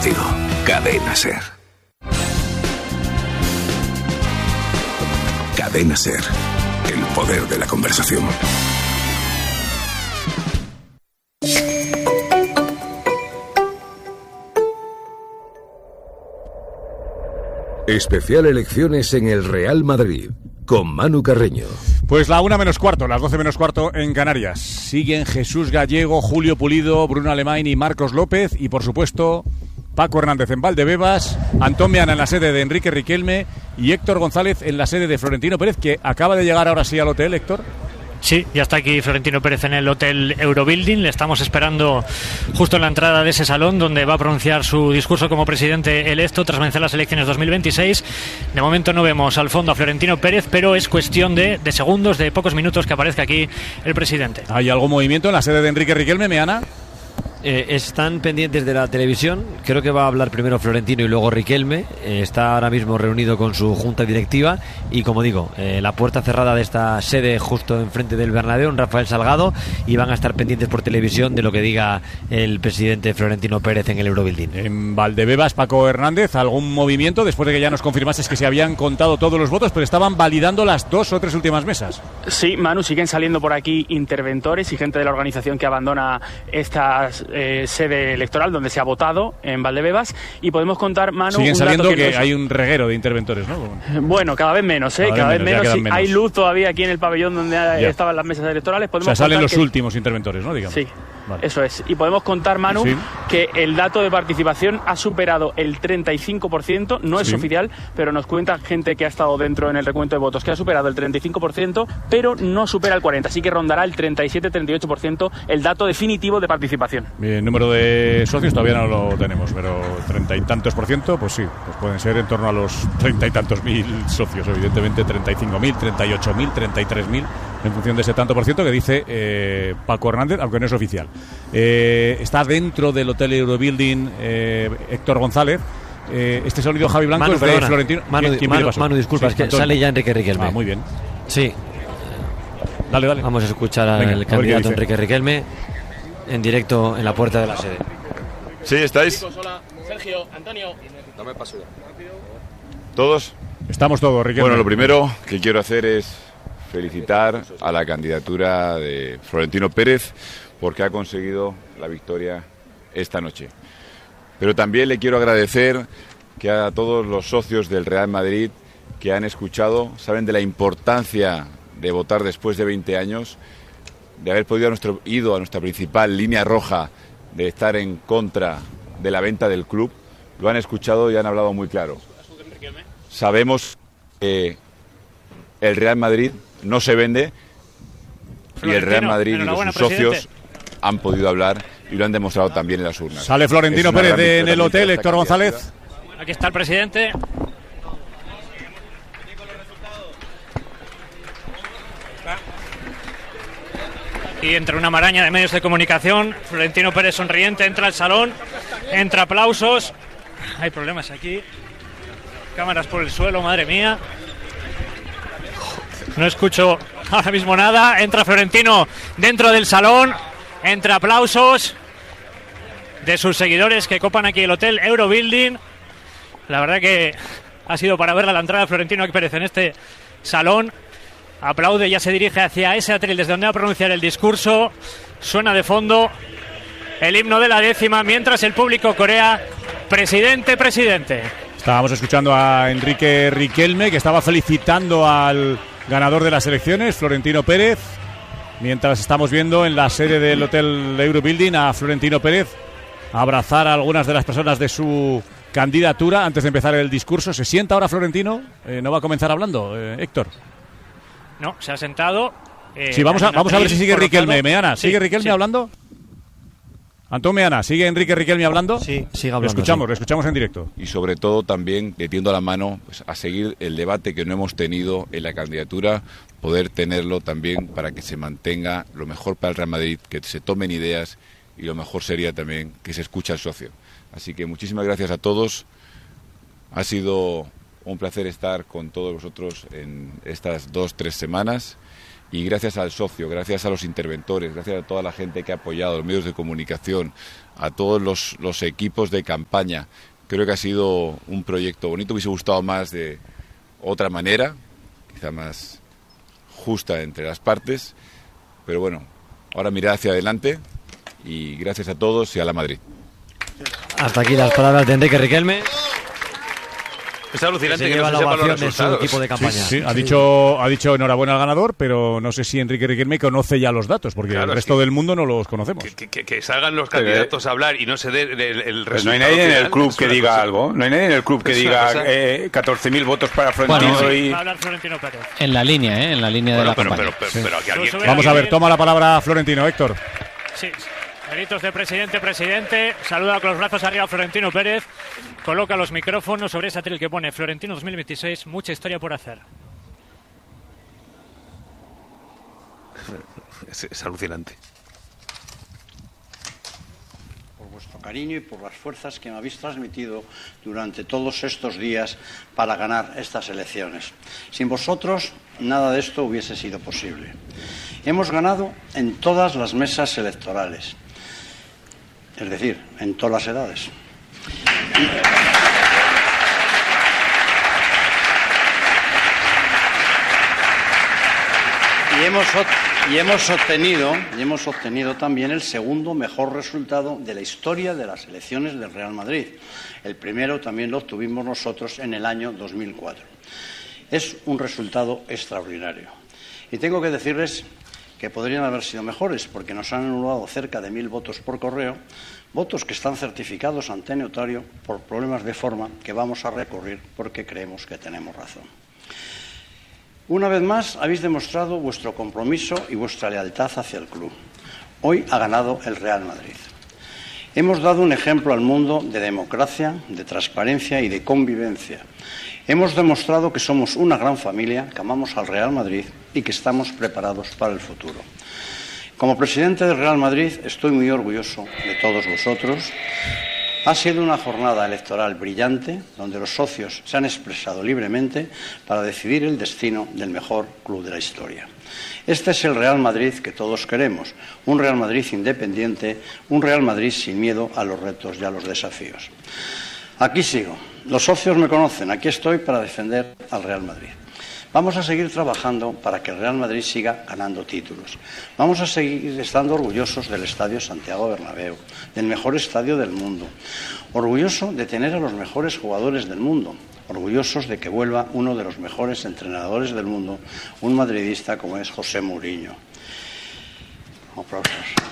contigo. Cadena SER. Cadena SER. El poder de la conversación. Especial elecciones en el Real Madrid, con Manu Carreño. Pues la 1 menos cuarto, las 12 menos cuarto en Canarias. Siguen Jesús Gallego, Julio Pulido, Bruno Alemany y Marcos López. Y por supuesto, Paco Hernández en Valdebebas, Antón Meana en la sede de Enrique Riquelme y Héctor González en la sede de Florentino Pérez, que acaba de llegar ahora sí al hotel, Héctor. Sí, ya está aquí Florentino Pérez en el Hotel Eurobuilding. Le estamos esperando justo en la entrada de ese salón donde va a pronunciar su discurso como presidente electo tras vencer las elecciones 2026. De momento no vemos al fondo a Florentino Pérez, pero es cuestión de segundos, de pocos minutos que aparezca aquí el presidente. ¿Hay algún movimiento en la sede de Enrique Riquelme, Meana? Están pendientes de la televisión. Creo que va a hablar primero Florentino y luego Riquelme. Está ahora mismo reunido con su junta directiva y, como digo, la puerta cerrada de esta sede justo enfrente del Bernabéu, en Rafael Salgado, y van a estar pendientes por televisión de lo que diga el presidente Florentino Pérez en el Eurobuilding. En Valdebebas, Paco Hernández, ¿algún movimiento después de que ya nos confirmases que se habían contado todos los votos, pero estaban validando las 2 o 3 últimas mesas? Sí, Manu, siguen saliendo por aquí interventores y gente de la organización que abandona estas sede electoral donde se ha votado en Valdebebas, y podemos contar, Manu, siguen saliendo que no hay un reguero de interventores, ¿no? Bueno, cada vez menos, cada vez menos. Sí, hay luz todavía aquí en el pabellón donde estaban las mesas electorales. O sea, salen los últimos interventores, ¿no? Digamos. Sí. Vale. Eso es. Y podemos contar, Manu, que el dato de participación ha superado el 35%, no es oficial, pero nos cuenta gente que ha estado dentro en el recuento de votos, que ha superado el 35%, pero no supera el 40%, así que rondará el 37-38% el dato definitivo de participación. El número de socios todavía no lo tenemos, pero 30 y tantos por ciento, pues sí, pues pueden ser en torno a los 30 y tantos mil socios, evidentemente 35.000, 38.000, 33.000, en función de ese tanto por ciento que dice Paco Hernández, aunque no es oficial. Está dentro del Hotel Eurobuilding Héctor González. Este sonido, Javi Blanco, es de Florentino. Manu, disculpa, es que Antonio. sale ya Enrique Riquelme. Muy bien. Sí. Dale. Vamos a escuchar al candidato Enrique Riquelme en directo en la puerta de la sede. Sí, ¿estáis? Hola, Sergio, Antonio. Dame paso ya. ¿Todos? Estamos todos, Riquelme. Bueno, lo primero que quiero hacer es felicitar a la candidatura de Florentino Pérez porque ha conseguido la victoria esta noche. Pero también le quiero agradecer que a todos los socios del Real Madrid que han escuchado, saben de la importancia de votar después de 20 años, de haber podido ido a nuestra principal línea roja de estar en contra de la venta del club. Lo han escuchado y han hablado muy claro. Sabemos que el Real Madrid no se vende y el Real Madrid y sus socios han podido hablar y lo han demostrado también en las urnas. Sale Florentino Pérez en el hotel, Héctor González. Aquí está el presidente. Y entre una maraña de medios de comunicación, Florentino Pérez sonriente entra al salón, entra aplausos. Hay problemas aquí. Cámaras por el suelo, madre mía. No escucho ahora mismo nada. Entra Florentino dentro del salón. Entre aplausos de sus seguidores que copan aquí el Hotel Eurobuilding. La verdad que ha sido para ver la entrada de Florentino Pérez en este salón. Aplaude, ya se dirige hacia ese atril desde donde va a pronunciar el discurso. Suena de fondo el himno de la 10ª mientras el público corea presidente, presidente. Estábamos escuchando a Enrique Riquelme, que estaba felicitando al ganador de las elecciones, Florentino Pérez, mientras estamos viendo en la sede del Hotel Eurobuilding a Florentino Pérez abrazar a algunas de las personas de su candidatura antes de empezar el discurso. ¿Se sienta ahora Florentino? ¿No va a comenzar hablando, Héctor? No, se ha sentado. Sí, vamos a ver si sigue Riquelme. Meana, ¿sigue Riquelme hablando? Antón Meana, ¿sigue Enrique Riquelme hablando? Sí, sigue hablando. Lo escuchamos en directo. Y sobre todo también, le tiendo la mano pues, a seguir el debate que no hemos tenido en la candidatura, poder tenerlo también para que se mantenga lo mejor para el Real Madrid, que se tomen ideas y lo mejor sería también que se escuche al socio. Así que muchísimas gracias a todos. Ha sido un placer estar con todos vosotros en estas 2-3 semanas. Y gracias al socio, gracias a los interventores, gracias a toda la gente que ha apoyado, los medios de comunicación, a todos los equipos de campaña. Creo que ha sido un proyecto bonito. Me hubiese gustado más de otra manera, quizá más justa entre las partes, pero bueno, ahora mirar hacia adelante y gracias a todos y a la Madrid. Hasta aquí las palabras de Enrique Riquelme. Es alucinante que no lleva se la sepan los ovación de su resultados. equipo de campaña. Sí, ha dicho enhorabuena al ganador, pero no sé si Enrique Riquelme conoce ya los datos, porque Claro, el resto del mundo no los conocemos. Que salgan los candidatos a hablar y no se dé el resultado. Pues no hay nadie en el club que diga algo. No hay nadie en el club que diga 14.000 votos para Florentino. Bueno, y... va a hablar Florentino Pérez. En la línea, en la línea de la campaña. Pero aquí alguien... Vamos a ver, toma la palabra Florentino, Héctor. Sí, gritos de presidente, saluda con los brazos arriba Florentino Pérez, coloca los micrófonos sobre ese atril que pone Florentino 2026, mucha historia por hacer. Es alucinante. Por vuestro cariño y por las fuerzas que me habéis transmitido durante todos estos días para ganar estas elecciones. Sin vosotros, nada de esto hubiese sido posible. Hemos ganado en todas las mesas electorales. Es decir, en todas las edades. Y hemos obtenido también el segundo mejor resultado de la historia de las elecciones del Real Madrid. El primero también lo obtuvimos nosotros en el año 2004. Es un resultado extraordinario. Y tengo que decirles que podrían haber sido mejores, porque nos han anulado cerca de 1.000 votos por correo, votos que están certificados ante notario por problemas de forma que vamos a recurrir porque creemos que tenemos razón. Una vez más habéis demostrado vuestro compromiso y vuestra lealtad hacia el club. Hoy ha ganado el Real Madrid. Hemos dado un ejemplo al mundo de democracia, de transparencia y de convivencia. Hemos demostrado que somos una gran familia, que amamos al Real Madrid y que estamos preparados para el futuro. Como presidente del Real Madrid estoy muy orgulloso de todos vosotros. Ha sido una jornada electoral brillante, donde los socios se han expresado libremente para decidir el destino del mejor club de la historia. Este es el Real Madrid que todos queremos, un Real Madrid independiente, un Real Madrid sin miedo a los retos y a los desafíos. Aquí sigo. Los socios me conocen. Aquí estoy para defender al Real Madrid. Vamos a seguir trabajando para que el Real Madrid siga ganando títulos. Vamos a seguir estando orgullosos del Estadio Santiago Bernabéu, del mejor estadio del mundo. Orgulloso de tener a los mejores jugadores del mundo. Orgullosos de que vuelva uno de los mejores entrenadores del mundo, un madridista como es José Mourinho. Aplausos.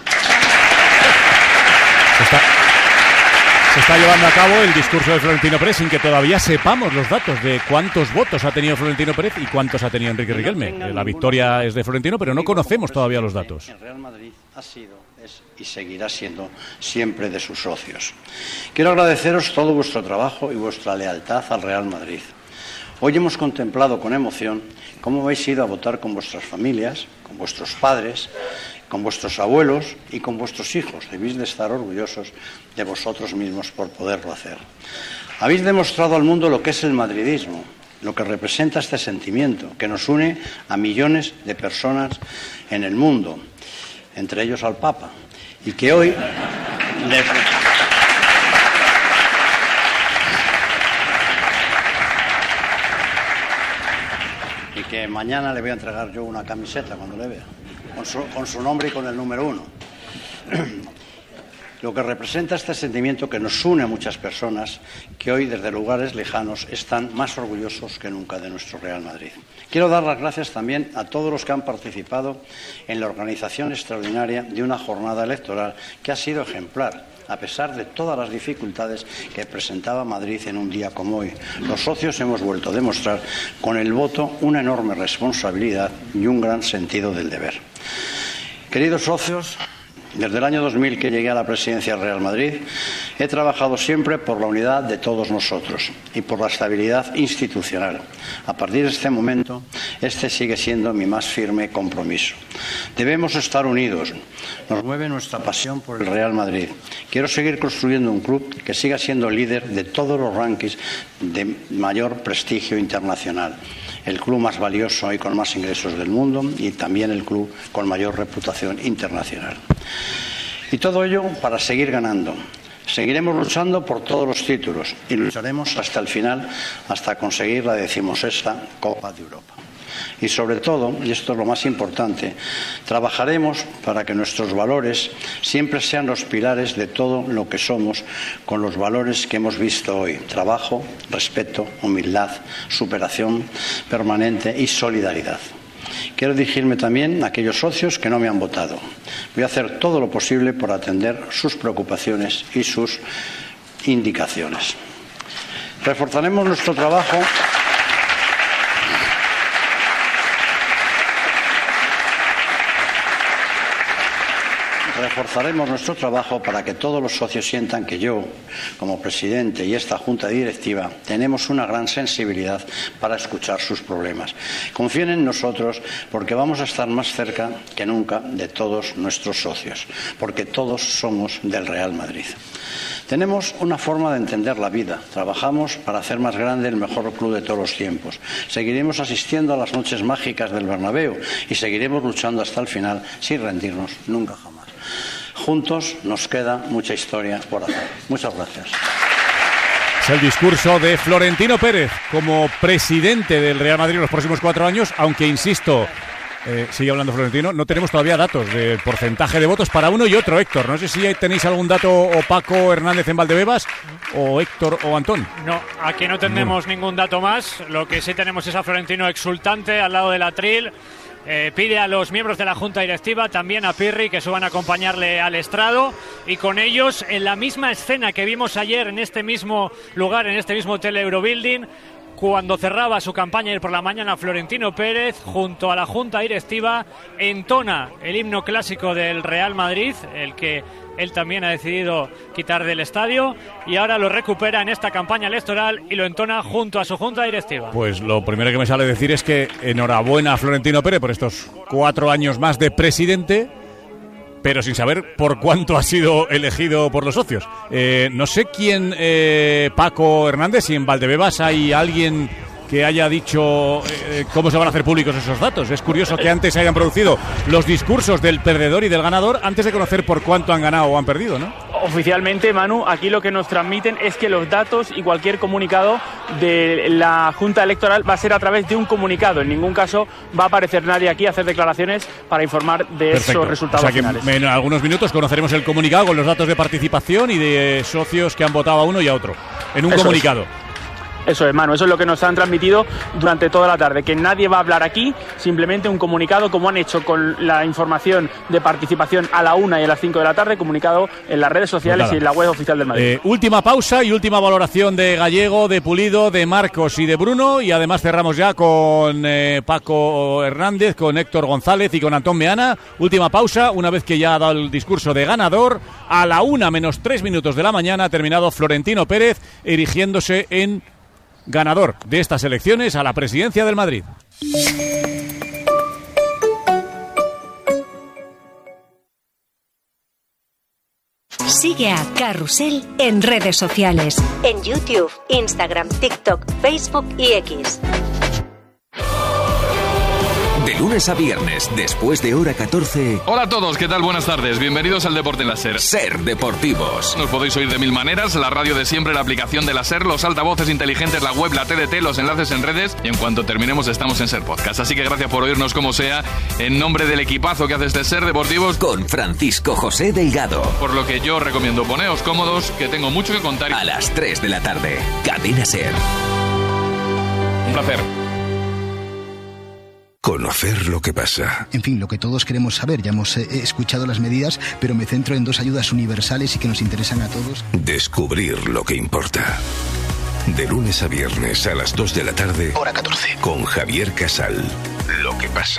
Se está llevando a cabo el discurso de Florentino Pérez sin que todavía sepamos los datos de cuántos votos ha tenido Florentino Pérez y cuántos ha tenido Enrique Riquelme. La victoria es de Florentino, pero no conocemos todavía los datos. El Real Madrid ha sido, es y seguirá siendo siempre de sus socios. Quiero agradeceros todo vuestro trabajo y vuestra lealtad al Real Madrid. Hoy hemos contemplado con emoción cómo habéis ido a votar con vuestras familias, con vuestros padres, con vuestros abuelos y con vuestros hijos. Debéis de estar orgullosos de vosotros mismos por poderlo hacer. Habéis demostrado al mundo lo que es el madridismo, lo que representa este sentimiento que nos une a millones de personas en el mundo, entre ellos al Papa, y que hoy y que mañana le voy a entregar yo una camiseta cuando le vea, con su nombre y con el número 1. Lo que representa este sentimiento que nos une a muchas personas que hoy desde lugares lejanos están más orgullosos que nunca de nuestro Real Madrid. Quiero dar las gracias también a todos los que han participado en la organización extraordinaria de una jornada electoral que ha sido ejemplar, a pesar de todas las dificultades que presentaba Madrid en un día como hoy. Los socios hemos vuelto a demostrar con el voto una enorme responsabilidad y un gran sentido del deber. Queridos socios, desde el año 2000 que llegué a la presidencia del Real Madrid, he trabajado siempre por la unidad de todos nosotros y por la estabilidad institucional. A partir de este momento, este sigue siendo mi más firme compromiso. Debemos estar unidos. Nos mueve nuestra pasión por el Real Madrid. Quiero seguir construyendo un club que siga siendo líder de todos los rankings de mayor prestigio internacional. El club más valioso y con más ingresos del mundo y también el club con mayor reputación internacional. Y todo ello para seguir ganando. Seguiremos luchando por todos los títulos y lucharemos hasta el final, hasta conseguir la 16ª Copa de Europa. Y sobre todo, y esto es lo más importante, trabajaremos para que nuestros valores siempre sean los pilares de todo lo que somos, con los valores que hemos visto hoy: trabajo, respeto, humildad, superación permanente y solidaridad. Quiero dirigirme también a aquellos socios que no me han votado. Voy a hacer todo lo posible por atender sus preocupaciones y sus indicaciones. Reforzaremos nuestro trabajo. Reforzaremos nuestro trabajo para que todos los socios sientan que yo, como presidente, y esta junta directiva tenemos una gran sensibilidad para escuchar sus problemas. Confíen en nosotros, porque vamos a estar más cerca que nunca de todos nuestros socios, porque todos somos del Real Madrid. Tenemos una forma de entender la vida. Trabajamos para hacer más grande el mejor club de todos los tiempos. Seguiremos asistiendo a las noches mágicas del Bernabéu y seguiremos luchando hasta el final sin rendirnos nunca jamás. Juntos nos queda mucha historia por hacer. Muchas gracias. Es el discurso de Florentino Pérez como presidente del Real Madrid en los próximos 4 años, aunque insisto, sigue hablando Florentino, no tenemos todavía datos de porcentaje de votos para uno y otro, Héctor. No sé si tenéis algún dato, o Paco Hernández en Valdebebas, o Héctor o Antón. No, aquí no tenemos ningún dato más. Lo que sí tenemos es a Florentino exultante al lado del atril. Pide a los miembros de la Junta Directiva, también a Pirri, que suban a acompañarle al estrado, y con ellos, en la misma escena que vimos ayer en este mismo lugar, en este mismo hotel Eurobuilding, cuando cerraba su campaña por la mañana, Florentino Pérez, junto a la Junta Directiva, entona el himno clásico del Real Madrid, el que él también ha decidido quitar del estadio, y ahora lo recupera en esta campaña electoral y lo entona junto a su Junta Directiva. Pues lo primero que me sale decir es que enhorabuena a Florentino Pérez por estos 4 años más de presidente, pero sin saber por cuánto ha sido elegido por los socios. No sé quién, Paco Hernández, si en Valdebebas hay alguien que haya dicho cómo se van a hacer públicos esos datos. Es curioso que antes se hayan producido los discursos del perdedor y del ganador antes de conocer por cuánto han ganado o han perdido, ¿no? Oficialmente, Manu, aquí lo que nos transmiten es que los datos y cualquier comunicado de la Junta Electoral va a ser a través de un comunicado. En ningún caso va a aparecer nadie aquí a hacer declaraciones para informar de esos resultados finales. En algunos minutos conoceremos el comunicado con los datos de participación y de socios que han votado a uno y a otro en un comunicado. Eso es, Manu, eso es lo que nos han transmitido durante toda la tarde, que nadie va a hablar aquí, simplemente un comunicado, como han hecho con la información de participación a la 1 y a las 5 de la tarde, comunicado en las redes sociales y en la web oficial del Madrid. Última pausa y última valoración de Gallego, de Pulido, de Marcos y de Bruno, y además cerramos ya con Paco Hernández, con Héctor González y con Antón Meana. Última pausa, una vez que ya ha dado el discurso de ganador, a la 1 menos 3 minutos de la mañana ha terminado Florentino Pérez erigiéndose en ganador de estas elecciones a la presidencia del Madrid. Sigue a Carrusel en redes sociales, en YouTube, Instagram, TikTok, Facebook y X. De lunes a viernes, después de hora 14. Hola a todos, ¿qué tal? Buenas tardes. Bienvenidos al Deporte en la SER. SER Deportivos. Nos podéis oír de 1000 maneras: la radio de siempre, la aplicación de la SER, los altavoces inteligentes, la web, la TDT, los enlaces en redes, y en cuanto terminemos estamos en SER Podcast. Así que gracias por oírnos como sea, en nombre del equipazo que hace este SER Deportivos, con Francisco José Delgado. Por lo que yo recomiendo, poneos cómodos, que tengo mucho que contar. A las 3 de la tarde, Cadena SER. Un placer. Conocer lo que pasa. En fin, lo que todos queremos saber. Ya hemos escuchado las medidas, pero me centro en 2 ayudas universales y que nos interesan a todos. Descubrir lo que importa. De lunes a viernes a las 2 de la tarde. Hora 14. Con Javier Casal. Lo que pasa.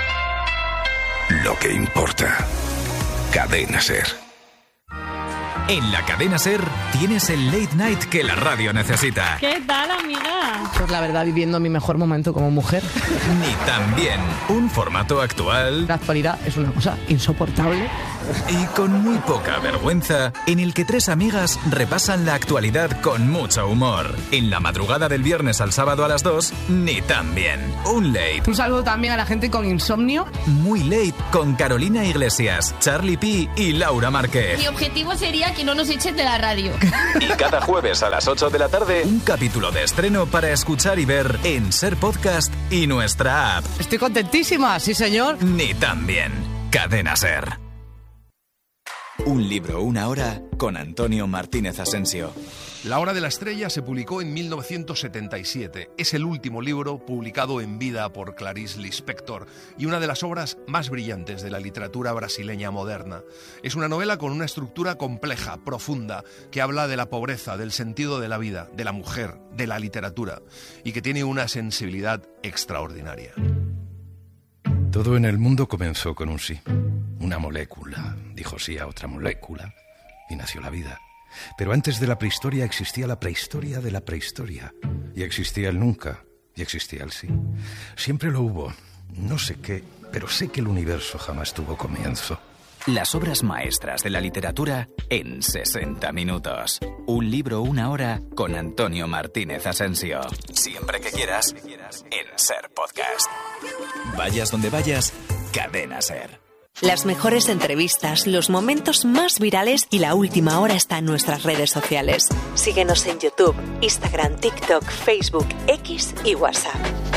Lo que importa. Cadena SER. En la Cadena SER tienes el late night que la radio necesita. ¿Qué tal, amiga? Pues la verdad, viviendo mi mejor momento como mujer. Ni tan bien. Un formato actual. La actualidad es una cosa insoportable. Y con muy poca vergüenza, en el que tres amigas repasan la actualidad con mucho humor. En la madrugada del viernes al sábado a las 2, ni tan bien. Un late. Un saludo también a la gente con insomnio. Muy late con Carolina Iglesias, Charlie P y Laura Márquez. Mi objetivo sería que no nos echen de la radio. Y cada jueves a las 8 de la tarde, un capítulo de estreno para escuchar y ver en Ser Podcast y nuestra app. Estoy contentísima, sí señor. Ni tan bien. Cadena Ser. Un libro, una hora, con Antonio Martínez Asensio. La Hora de la Estrella se publicó en 1977. Es el último libro publicado en vida por Clarice Lispector y una de las obras más brillantes de la literatura brasileña moderna. Es una novela con una estructura compleja, profunda, que habla de la pobreza, del sentido de la vida, de la mujer, de la literatura, y que tiene una sensibilidad extraordinaria. Todo en el mundo comenzó con un sí. Una molécula dijo sí a otra molécula y nació la vida. Pero antes de la prehistoria existía la prehistoria de la prehistoria. Y existía el nunca, y existía el sí. Siempre lo hubo. No sé qué, pero sé que el universo jamás tuvo comienzo. Las obras maestras de la literatura en 60 minutos. Un libro, una hora, con Antonio Martínez Asensio. Siempre que quieras, en Ser Podcast. Vayas donde vayas, Cadena Ser. Las mejores entrevistas, los momentos más virales y la última hora está en nuestras redes sociales. Síguenos en YouTube, Instagram, TikTok, Facebook, X y WhatsApp.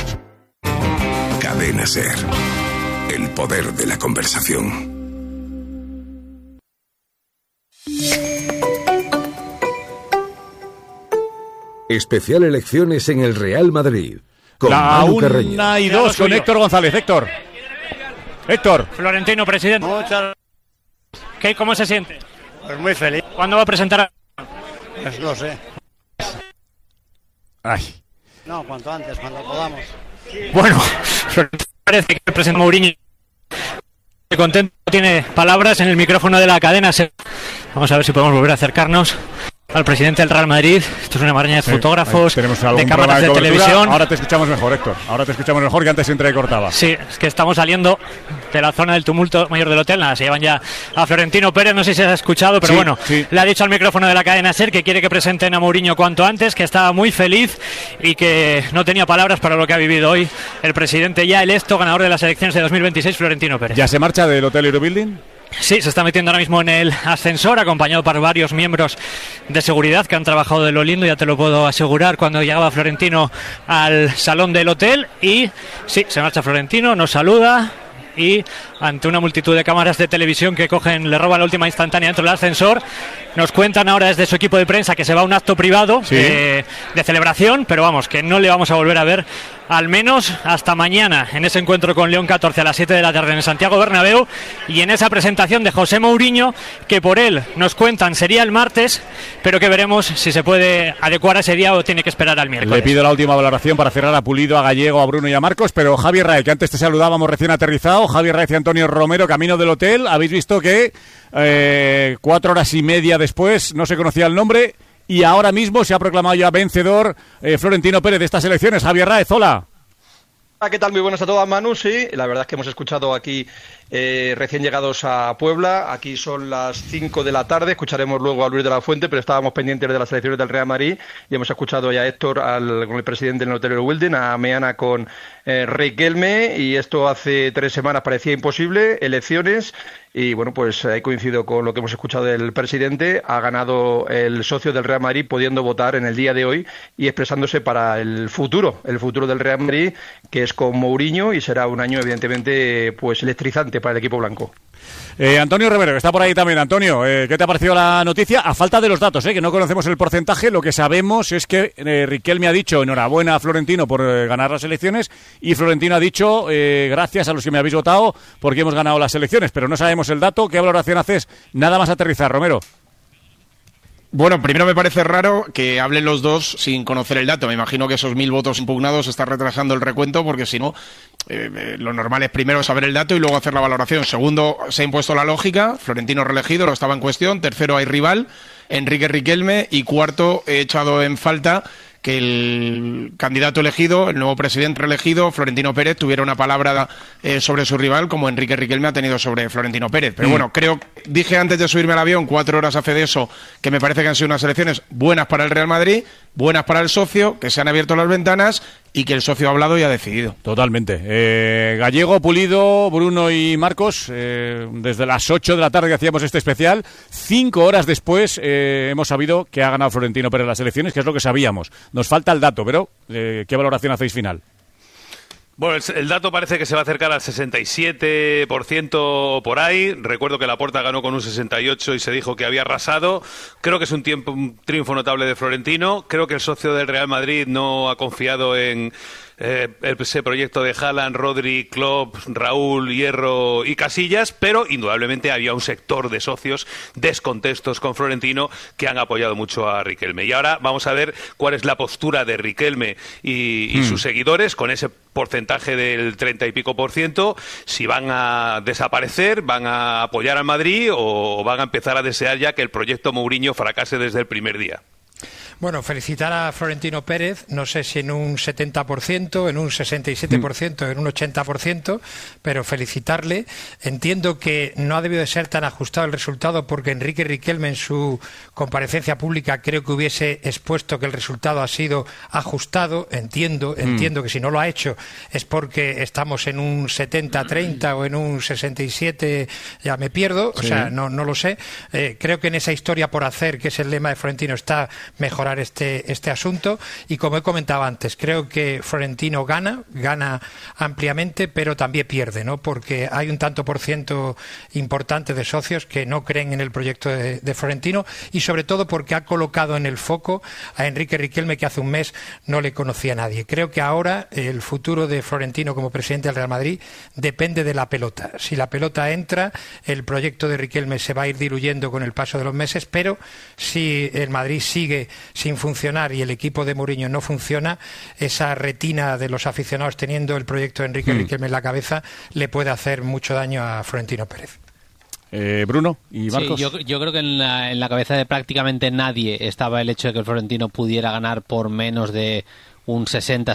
Cadena Ser. El poder de la conversación. Especial elecciones en el Real Madrid. Con la Manu Carreño. 1-2 con Héctor González. Héctor. Florentino, presidente. ¿Cómo se siente? Pues muy feliz. ¿Cuándo va a presentar? Pues no sé. Ay. No, cuanto antes, cuando podamos. Bueno, parece que el presidente Mourinho contento tiene palabras en el micrófono de la cadena. Vamos a ver si podemos volver a acercarnos al presidente del Real Madrid. Esto es una maraña de fotógrafos, de cámaras de televisión. Ahora te escuchamos mejor, Héctor. Ahora te escuchamos mejor, que antes se entrecortaba. Sí, es que estamos saliendo de la zona del tumulto mayor del hotel. Nada, se llevan ya a Florentino Pérez. No sé si se ha escuchado, pero sí. Le ha dicho al micrófono de la cadena SER que quiere que presenten a Mourinho cuanto antes, que estaba muy feliz y que no tenía palabras para lo que ha vivido hoy el presidente ya electo, ganador de las elecciones de 2026, Florentino Pérez. ¿Ya se marcha del Hotel Eurobuilding? Sí, se está metiendo ahora mismo en el ascensor, acompañado por varios miembros de seguridad que han trabajado de lo lindo, ya te lo puedo asegurar, cuando llegaba Florentino al salón del hotel. Y sí, se marcha Florentino, nos saluda y ante una multitud de cámaras de televisión que cogen, le roban la última instantánea dentro del ascensor. Nos cuentan ahora desde su equipo de prensa que se va a un acto privado de celebración, pero vamos, que no le vamos a volver a ver al menos hasta mañana en ese encuentro con León 14 a las 7 de la tarde en Santiago Bernabéu, y en esa presentación de José Mourinho, que por él nos cuentan sería el martes, pero que veremos si se puede adecuar a ese día o tiene que esperar al miércoles. Le pido la última valoración para cerrar a Pulido, a Gallego, a Bruno y a Marcos, pero Javier Raez, que antes te saludábamos recién aterrizado, Javier Raez y Antonio Romero, camino del hotel. Habéis visto que 4 horas y media después no se conocía el nombre y ahora mismo se ha proclamado ya vencedor Florentino Pérez de estas elecciones. Javier Raez, hola. ¿Qué tal? Muy buenas a todas, Manu. Sí, la verdad es que hemos escuchado aquí recién llegados a Puebla. Aquí son las 5 de la tarde. Escucharemos luego a Luis de la Fuente, pero estábamos pendientes de las elecciones del Real Madrid y hemos escuchado ya a Héctor con el presidente en el Hotel Eurobuilding, a Meana con Riquelme, y esto hace 3 semanas parecía imposible. Elecciones. Y bueno, pues ahí coincido con lo que hemos escuchado del presidente. Ha ganado el socio del Real Madrid, pudiendo votar en el día de hoy y expresándose para el futuro del Real Madrid, que es con Mourinho, y será un año evidentemente pues electrizante para el equipo blanco. Antonio Romero, que está por ahí también. Antonio, ¿qué te ha parecido la noticia? A falta de los datos, que no conocemos el porcentaje, lo que sabemos es que Riquelme ha dicho enhorabuena a Florentino por ganar las elecciones, y Florentino ha dicho gracias a los que me habéis votado porque hemos ganado las elecciones, pero no sabemos el dato. ¿Qué valoración haces? Nada más aterrizar, Romero. Bueno, primero me parece raro que hablen los dos sin conocer el dato. Me imagino que esos 1000 votos impugnados está retrasando el recuento, porque si no, lo normal es primero saber el dato y luego hacer la valoración. Segundo, se ha impuesto la lógica. Florentino reelegido, no estaba en cuestión. Tercero, hay rival, Enrique Riquelme. Y cuarto, he echado en falta que el candidato elegido, el nuevo presidente reelegido, Florentino Pérez, tuviera una palabra sobre su rival como Enrique Riquelme ha tenido sobre Florentino Pérez. Pero bueno, dije antes de subirme al avión, 4 horas hace de eso, que me parece que han sido unas elecciones buenas para el Real Madrid, buenas para el socio, que se han abierto las ventanas y que el socio ha hablado y ha decidido. Totalmente. Gallego, Pulido, Bruno y Marcos, desde las 8 de la tarde que hacíamos este especial, 5 horas después hemos sabido que ha ganado Florentino Pérez las elecciones, que es lo que sabíamos. Nos falta el dato, pero ¿qué valoración hacéis final? Bueno, el dato parece que se va a acercar al 67% por ahí. Recuerdo que Laporta ganó con un 68% y se dijo que había arrasado. Creo que es un triunfo notable de Florentino. Creo que el socio del Real Madrid no ha confiado en ese proyecto de Haaland, Rodri, Klopp, Raúl, Hierro y Casillas, pero indudablemente había un sector de socios descontentos con Florentino que han apoyado mucho a Riquelme. Y ahora vamos a ver cuál es la postura de Riquelme y sus seguidores con ese porcentaje del 30 y pico %, si van a desaparecer, van a apoyar al Madrid o van a empezar a desear ya que el proyecto Mourinho fracase desde el primer día. Bueno, felicitar a Florentino Pérez, no sé si en un 70%, en un 67%, en un 80%, pero felicitarle. Entiendo que no ha debido de ser tan ajustado el resultado porque Enrique Riquelme en su comparecencia pública creo que hubiese expuesto que el resultado ha sido ajustado. Entiendo que si no lo ha hecho es porque estamos en un 70-30 o en un 67, ya me pierdo, o sea, no lo sé. Creo que en esa historia por hacer, que es el lema de Florentino, está mejorar este asunto, y como he comentado antes, creo que Florentino gana ampliamente, pero también pierde, ¿no? Porque hay un tanto por ciento importante de socios que no creen en el proyecto de Florentino, y sobre todo porque ha colocado en el foco a Enrique Riquelme, que hace un mes no le conocía a nadie. Creo que ahora el futuro de Florentino como presidente del Real Madrid depende de la pelota. Si la pelota entra, el proyecto de Riquelme se va a ir diluyendo con el paso de los meses, pero si el Madrid sigue sin funcionar y el equipo de Mourinho no funciona, esa retina de los aficionados teniendo el proyecto de Enrique Riquelme en la cabeza le puede hacer mucho daño a Florentino Pérez. Bruno y Marcos. Sí, yo creo que en la cabeza de prácticamente nadie estaba el hecho de que el Florentino pudiera ganar por menos de un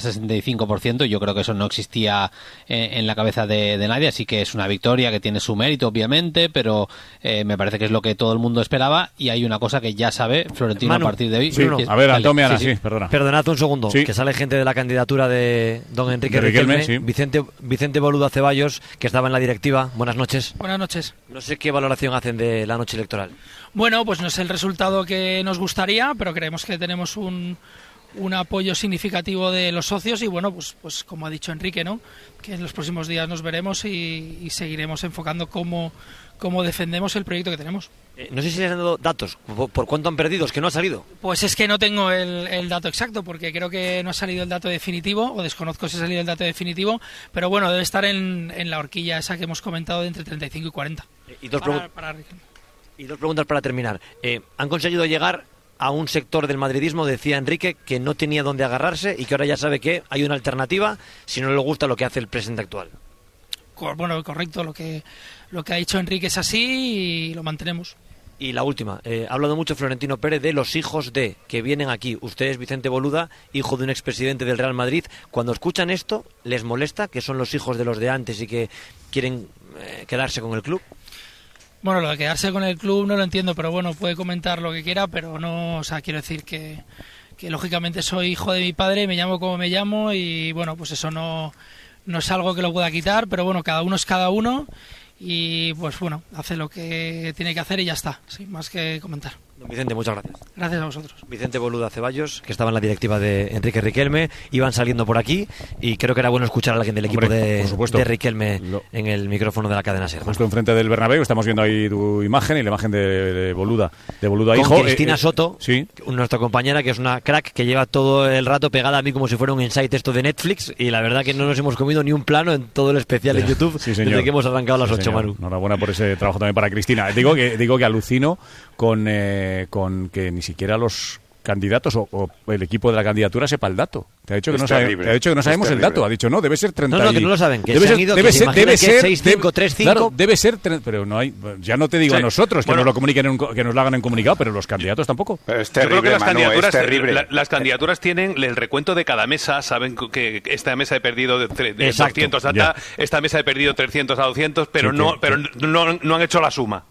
60-65%. Yo creo que eso no existía en la cabeza de nadie, así que es una victoria que tiene su mérito, obviamente, pero me parece que es lo que todo el mundo esperaba, y hay una cosa que ya sabe Florentino Manu, a partir de hoy. Sí, a ver, Antonio, Ana, sí, perdona. Perdonad un segundo, que sale gente de la candidatura de don Enrique Riquelme, sí. Vicente Boluda Ceballos, que estaba en la directiva. Buenas noches. Buenas noches. No sé qué valoración hacen de la noche electoral. Bueno, pues no es el resultado que nos gustaría, pero creemos que tenemos un apoyo significativo de los socios, y bueno, pues como ha dicho Enrique, ¿no? Que en los próximos días nos veremos y seguiremos enfocando cómo defendemos el proyecto que tenemos. No sé si les han dado datos, ¿por cuánto han perdido? ¿Es que no ha salido? Pues es que no tengo el dato exacto, porque creo que no ha salido el dato definitivo, o desconozco si ha salido el dato definitivo, pero bueno, debe estar en la horquilla esa que hemos comentado de entre 35 y 40. Y dos preguntas para terminar. ¿Han conseguido llegar a un sector del madridismo? Decía Enrique que no tenía dónde agarrarse y que ahora ya sabe que hay una alternativa si no le gusta lo que hace el presidente actual. Bueno, correcto, lo que ha dicho Enrique es así y lo mantenemos. Y la última, ha hablado mucho Florentino Pérez de los hijos que vienen aquí. Usted es Vicente Boluda, hijo de un expresidente del Real Madrid. Cuando escuchan esto, ¿les molesta que son los hijos de los de antes y que quieren quedarse con el club? Bueno, lo de quedarse con el club no lo entiendo, pero bueno, puede comentar lo que quiera, pero no, o sea, quiero decir que lógicamente soy hijo de mi padre, me llamo como me llamo, y bueno, pues eso no es algo que lo pueda quitar, pero bueno, cada uno es cada uno, y pues bueno, hace lo que tiene que hacer y ya está, sin más que comentar. Don Vicente, muchas gracias. Gracias a vosotros. Vicente Boluda Ceballos, que estaba en la directiva de Enrique Riquelme, iban saliendo por aquí y creo que era bueno escuchar a alguien del equipo de Riquelme en el micrófono de la cadena SER. Justo enfrente del Bernabéu, estamos viendo ahí tu imagen y la imagen de Boluda hijo. Con Cristina Soto, nuestra compañera, que es una crack, que lleva todo el rato pegada a mí como si fuera un insight esto de Netflix, y la verdad que no nos hemos comido ni un plano en todo el especial en YouTube desde que hemos arrancado a las 8, Manu. Enhorabuena por ese trabajo también para Cristina. Digo que alucino con que ni siquiera los candidatos o el equipo de la candidatura sepa el dato. Te ha dicho que no sabemos el dato. Ha dicho, no, debe ser 30. No, que no lo saben. Que debe se han ser, ido, debe que ser, se debe ser 6-5, 3-5. Claro, debe ser, pero no hay. Ya no te digo a nosotros que nos lo comuniquen, que nos lo hagan en comunicado, pero los candidatos tampoco. Pero es terrible, yo creo que las candidaturas tienen el recuento de cada mesa. Saben que esta mesa he perdido de 200 a esta mesa he perdido 300 a 200, pero no han hecho la suma.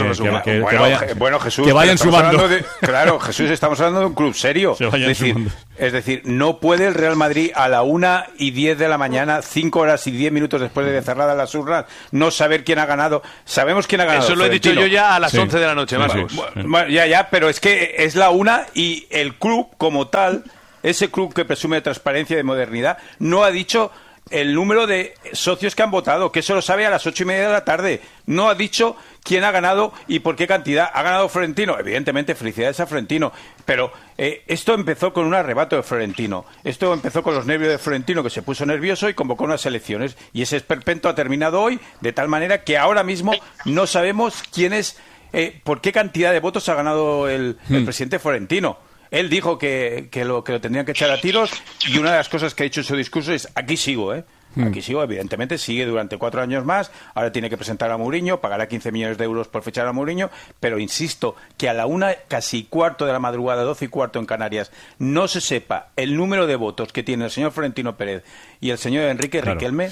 Bueno, Jesús, que vayan sumando. Claro, Jesús, estamos hablando de un club serio. Es decir, no puede el Real Madrid a la 1:10 de la mañana, 5 horas y 10 minutos después de cerradas las urnas, no saber quién ha ganado. Sabemos quién ha ganado. Eso lo he dicho yo ya a las 11 de la noche, Marcos. Ya, pero es que es la 1 y el club como tal, ese club que presume de transparencia y de modernidad, no ha dicho el número de socios que han votado, que eso lo sabe a las 8:30 de la tarde. No ha dicho quién ha ganado y por qué cantidad. ¿Ha ganado Florentino? Evidentemente, felicidades a Florentino. Pero esto empezó con un arrebato de Florentino. Esto empezó con los nervios de Florentino, que se puso nervioso y convocó unas elecciones. Y ese esperpento ha terminado hoy, de tal manera que ahora mismo no sabemos quién es, por qué cantidad de votos ha ganado el presidente Florentino. Él dijo que lo tendrían que echar a tiros, y una de las cosas que ha dicho en su discurso es: aquí sigo, Aquí sigo, evidentemente, sigue durante 4 años más. Ahora tiene que presentar a Mourinho, pagará 15 millones de euros por fichar a Mourinho. Pero insisto, que a la 1 casi cuarto de la madrugada, 12:15 en Canarias, no se sepa el número de votos que tiene el señor Florentino Pérez y el señor Enrique Riquelme,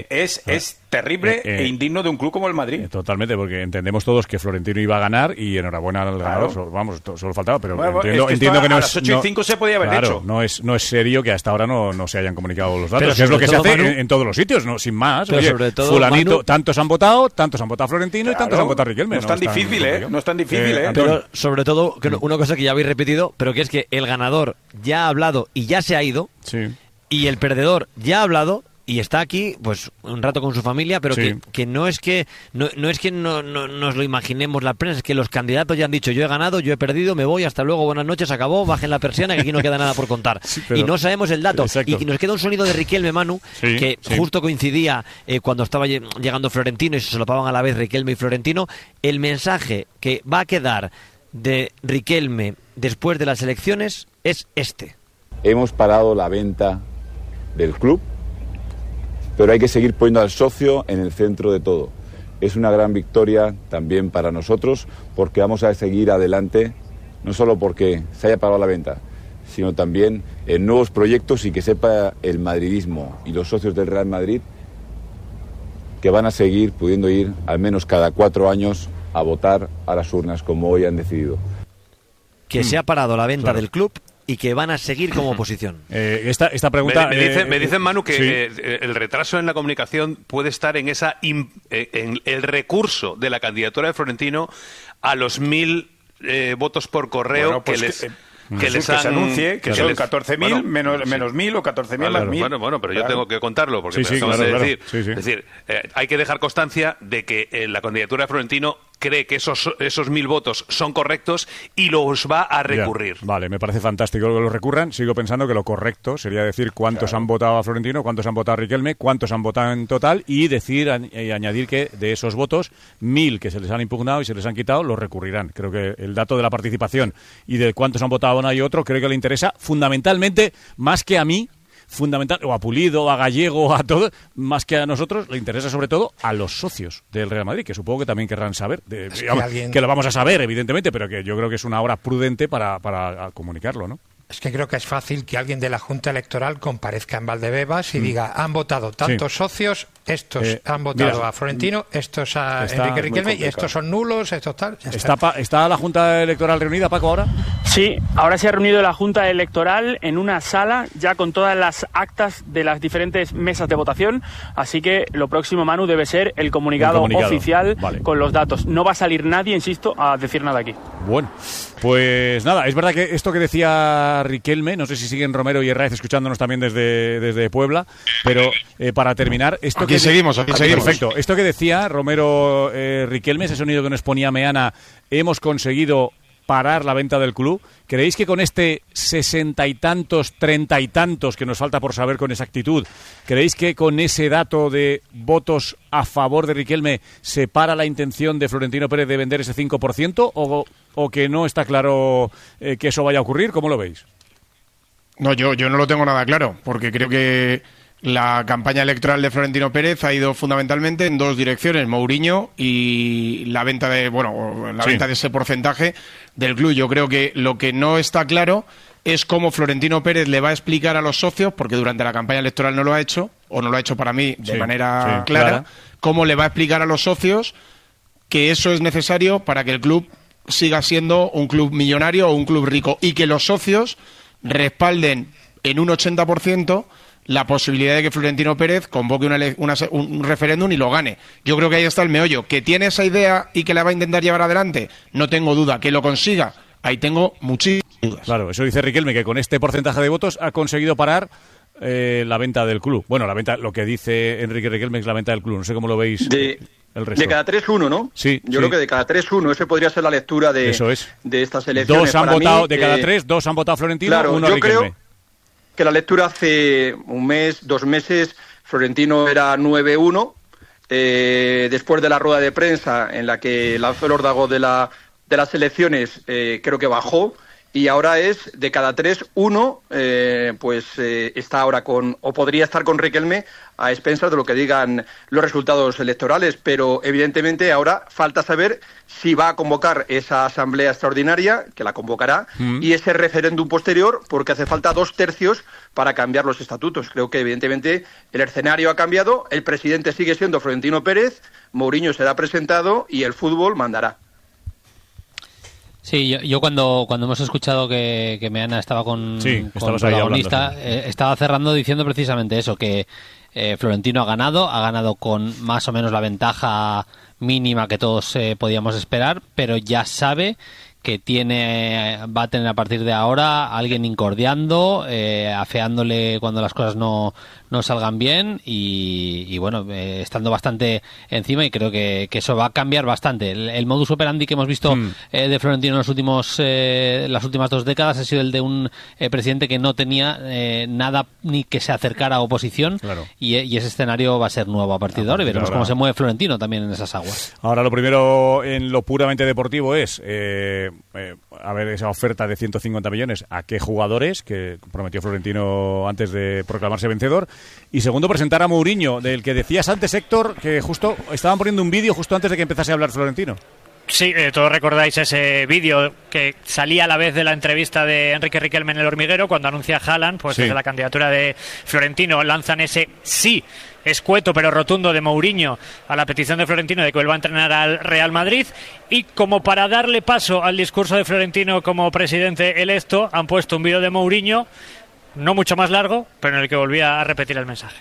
es terrible e indigno de un club como el Madrid. Totalmente, porque entendemos todos que Florentino iba a ganar y enhorabuena al ganador. Vamos, solo faltaba, pero entiendo que no a las 8:05 se podía haber hecho. No es serio que hasta ahora no se hayan comunicado los datos, que es lo que se hace en todos los sitios, no, sin más. Oye, sobre todo, fulanito, Manu, tantos han votado Florentino y tantos han votado Riquelme. No es tan difícil, No es tan difícil, Pero sobre todo, una cosa que ya habéis repetido, pero que es que el ganador ya ha hablado y ya se ha ido, y el perdedor ya ha hablado y está aquí, pues, un rato con su familia, pero que no es que no nos lo imaginemos la prensa, es que los candidatos ya han dicho: yo he ganado, yo he perdido, me voy, hasta luego, buenas noches, acabó, bajen la persiana, que aquí no queda nada por contar. Y no sabemos el dato. Exacto. Y nos queda un sonido de Riquelme, Manu, que justo coincidía cuando estaba llegando Florentino y se solapaban a la vez Riquelme y Florentino. El mensaje que va a quedar de Riquelme después de las elecciones es este: hemos parado la venta del club, pero hay que seguir poniendo al socio en el centro de todo. Es una gran victoria también para nosotros, porque vamos a seguir adelante, no solo porque se haya parado la venta, sino también en nuevos proyectos, y que sepa el madridismo y los socios del Real Madrid que van a seguir pudiendo ir al menos cada 4 años a votar a las urnas, como hoy han decidido. Que se ha parado la venta del club y que van a seguir como oposición. Esta pregunta... Me dicen, Manu, que el retraso en la comunicación puede estar en en el recurso de la candidatura de Florentino a los 1.000 votos por correo, que se anuncie que son 14.000 menos 1.000 o 14.000 más 1.000. Bueno, pero yo tengo que contarlo, porque es decir, hay que dejar constancia de que la candidatura de Florentino cree que esos 1.000 votos son correctos y los va a recurrir. Vale, me parece fantástico que los recurran. Sigo pensando que lo correcto sería decir cuántos han votado a Florentino, cuántos han votado a Riquelme, cuántos han votado en total, y decir y añadir que de esos votos, 1.000 que se les han impugnado y se les han quitado, los recurrirán. Creo que el dato de la participación y de cuántos han votado a uno y otro, creo que le interesa fundamentalmente, más que a mí, o a Pulido, o a Gallego, a todo, más que a nosotros, le interesa sobre todo a los socios del Real Madrid, que supongo que también querrán saber, que lo vamos a saber, evidentemente, pero que yo creo que es una hora prudente para comunicarlo, ¿no? Es que creo que es fácil que alguien de la Junta Electoral comparezca en Valdebebas y diga: han votado tantos socios, estos han votado a Florentino, estos a Enrique Riquelme, y estos son nulos, estos tal. ¿Está la Junta Electoral reunida, Paco, ahora? Sí, ahora se ha reunido la Junta Electoral en una sala ya con todas las actas de las diferentes mesas de votación, así que lo próximo, Manu, debe ser el comunicado oficial con los datos. No va a salir nadie, insisto, a decir nada aquí. Bueno, pues nada, es verdad que esto que decía Riquelme, no sé si siguen Romero y Herráez escuchándonos también desde Puebla, pero para terminar, aquí seguimos. Perfecto. Esto que decía Romero Riquelme, ese sonido que nos ponía Meana: hemos conseguido parar la venta del club. ¿Creéis que con este 60 y tantos, 30 y tantos que nos falta por saber con exactitud, creéis que con ese dato de votos a favor de Riquelme se para la intención de Florentino Pérez de vender ese 5%, o que no está claro que eso vaya a ocurrir? ¿Cómo lo veis? No, yo no lo tengo nada claro, porque creo que la campaña electoral de Florentino Pérez ha ido fundamentalmente en dos direcciones, Mourinho y la venta de ese porcentaje del club. Yo creo que lo que no está claro es cómo Florentino Pérez le va a explicar a los socios, porque durante la campaña electoral no lo ha hecho, o no lo ha hecho para mí de manera clara, cómo le va a explicar a los socios que eso es necesario para que el club siga siendo un club millonario o un club rico, y que los socios respalden en un 80% la posibilidad de que Florentino Pérez convoque un referéndum y lo gane. Yo creo que ahí está el meollo. ¿Que tiene esa idea y que la va a intentar llevar adelante? No tengo duda. ¿Que lo consiga? Ahí tengo muchísimas dudas. Claro, eso dice Riquelme, que con este porcentaje de votos ha conseguido parar la venta del club. Bueno, la venta, lo que dice Enrique Riquelme es la venta del club. No sé cómo lo veis el resto. De cada 3-1, ¿no? Sí. Yo creo que de cada 3-1, ese podría ser la lectura de estas elecciones. Dos han votado, de cada 3, 2 han votado Florentino, claro, uno Riquelme. Creo que la lectura hace un mes, 2 meses, Florentino era 9-1. Después de la rueda de prensa en la que lanzó el órdago de las elecciones, creo que bajó. Y ahora es de cada 3-1, está ahora o podría estar con Riquelme a expensas de lo que digan los resultados electorales. Pero evidentemente ahora falta saber si va a convocar esa asamblea extraordinaria, que la convocará, y ese referéndum posterior, porque hace falta 2/3 para cambiar los estatutos. Creo que evidentemente el escenario ha cambiado, el presidente sigue siendo Florentino Pérez, Mourinho será presentado y el fútbol mandará. Sí, yo cuando hemos escuchado que Meana estaba con protagonista, estaba cerrando diciendo precisamente eso, que Florentino ha ganado con más o menos la ventaja mínima que todos podíamos esperar, pero ya sabe que va a tener a partir de ahora a alguien incordiando, afeándole cuando las cosas no salgan bien y bueno, estando bastante encima, y creo que eso va a cambiar bastante. El modus operandi que hemos visto de Florentino en las últimas 2 décadas ha sido el de un presidente que no tenía nada ni que se acercara a oposición, y ese escenario va a ser nuevo a partir de ahora, y veremos cómo se mueve Florentino también en esas aguas. Ahora lo primero en lo puramente deportivo es a ver esa oferta de 150 millones, a qué jugadores, que prometió Florentino antes de proclamarse vencedor. Y segundo, presentar a Mourinho, del que decías antes, Héctor, que justo estaban poniendo un vídeo justo antes de que empezase a hablar Florentino. Sí, todos recordáis ese vídeo que salía a la vez de la entrevista de Enrique Riquelme en El Hormiguero, cuando anuncia a Haaland, pues desde la candidatura de Florentino lanzan ese sí escueto pero rotundo de Mourinho a la petición de Florentino de que vuelva a entrenar al Real Madrid, y como para darle paso al discurso de Florentino como presidente electo, han puesto un vídeo de Mourinho, no mucho más largo, pero en el que volvía a repetir el mensaje.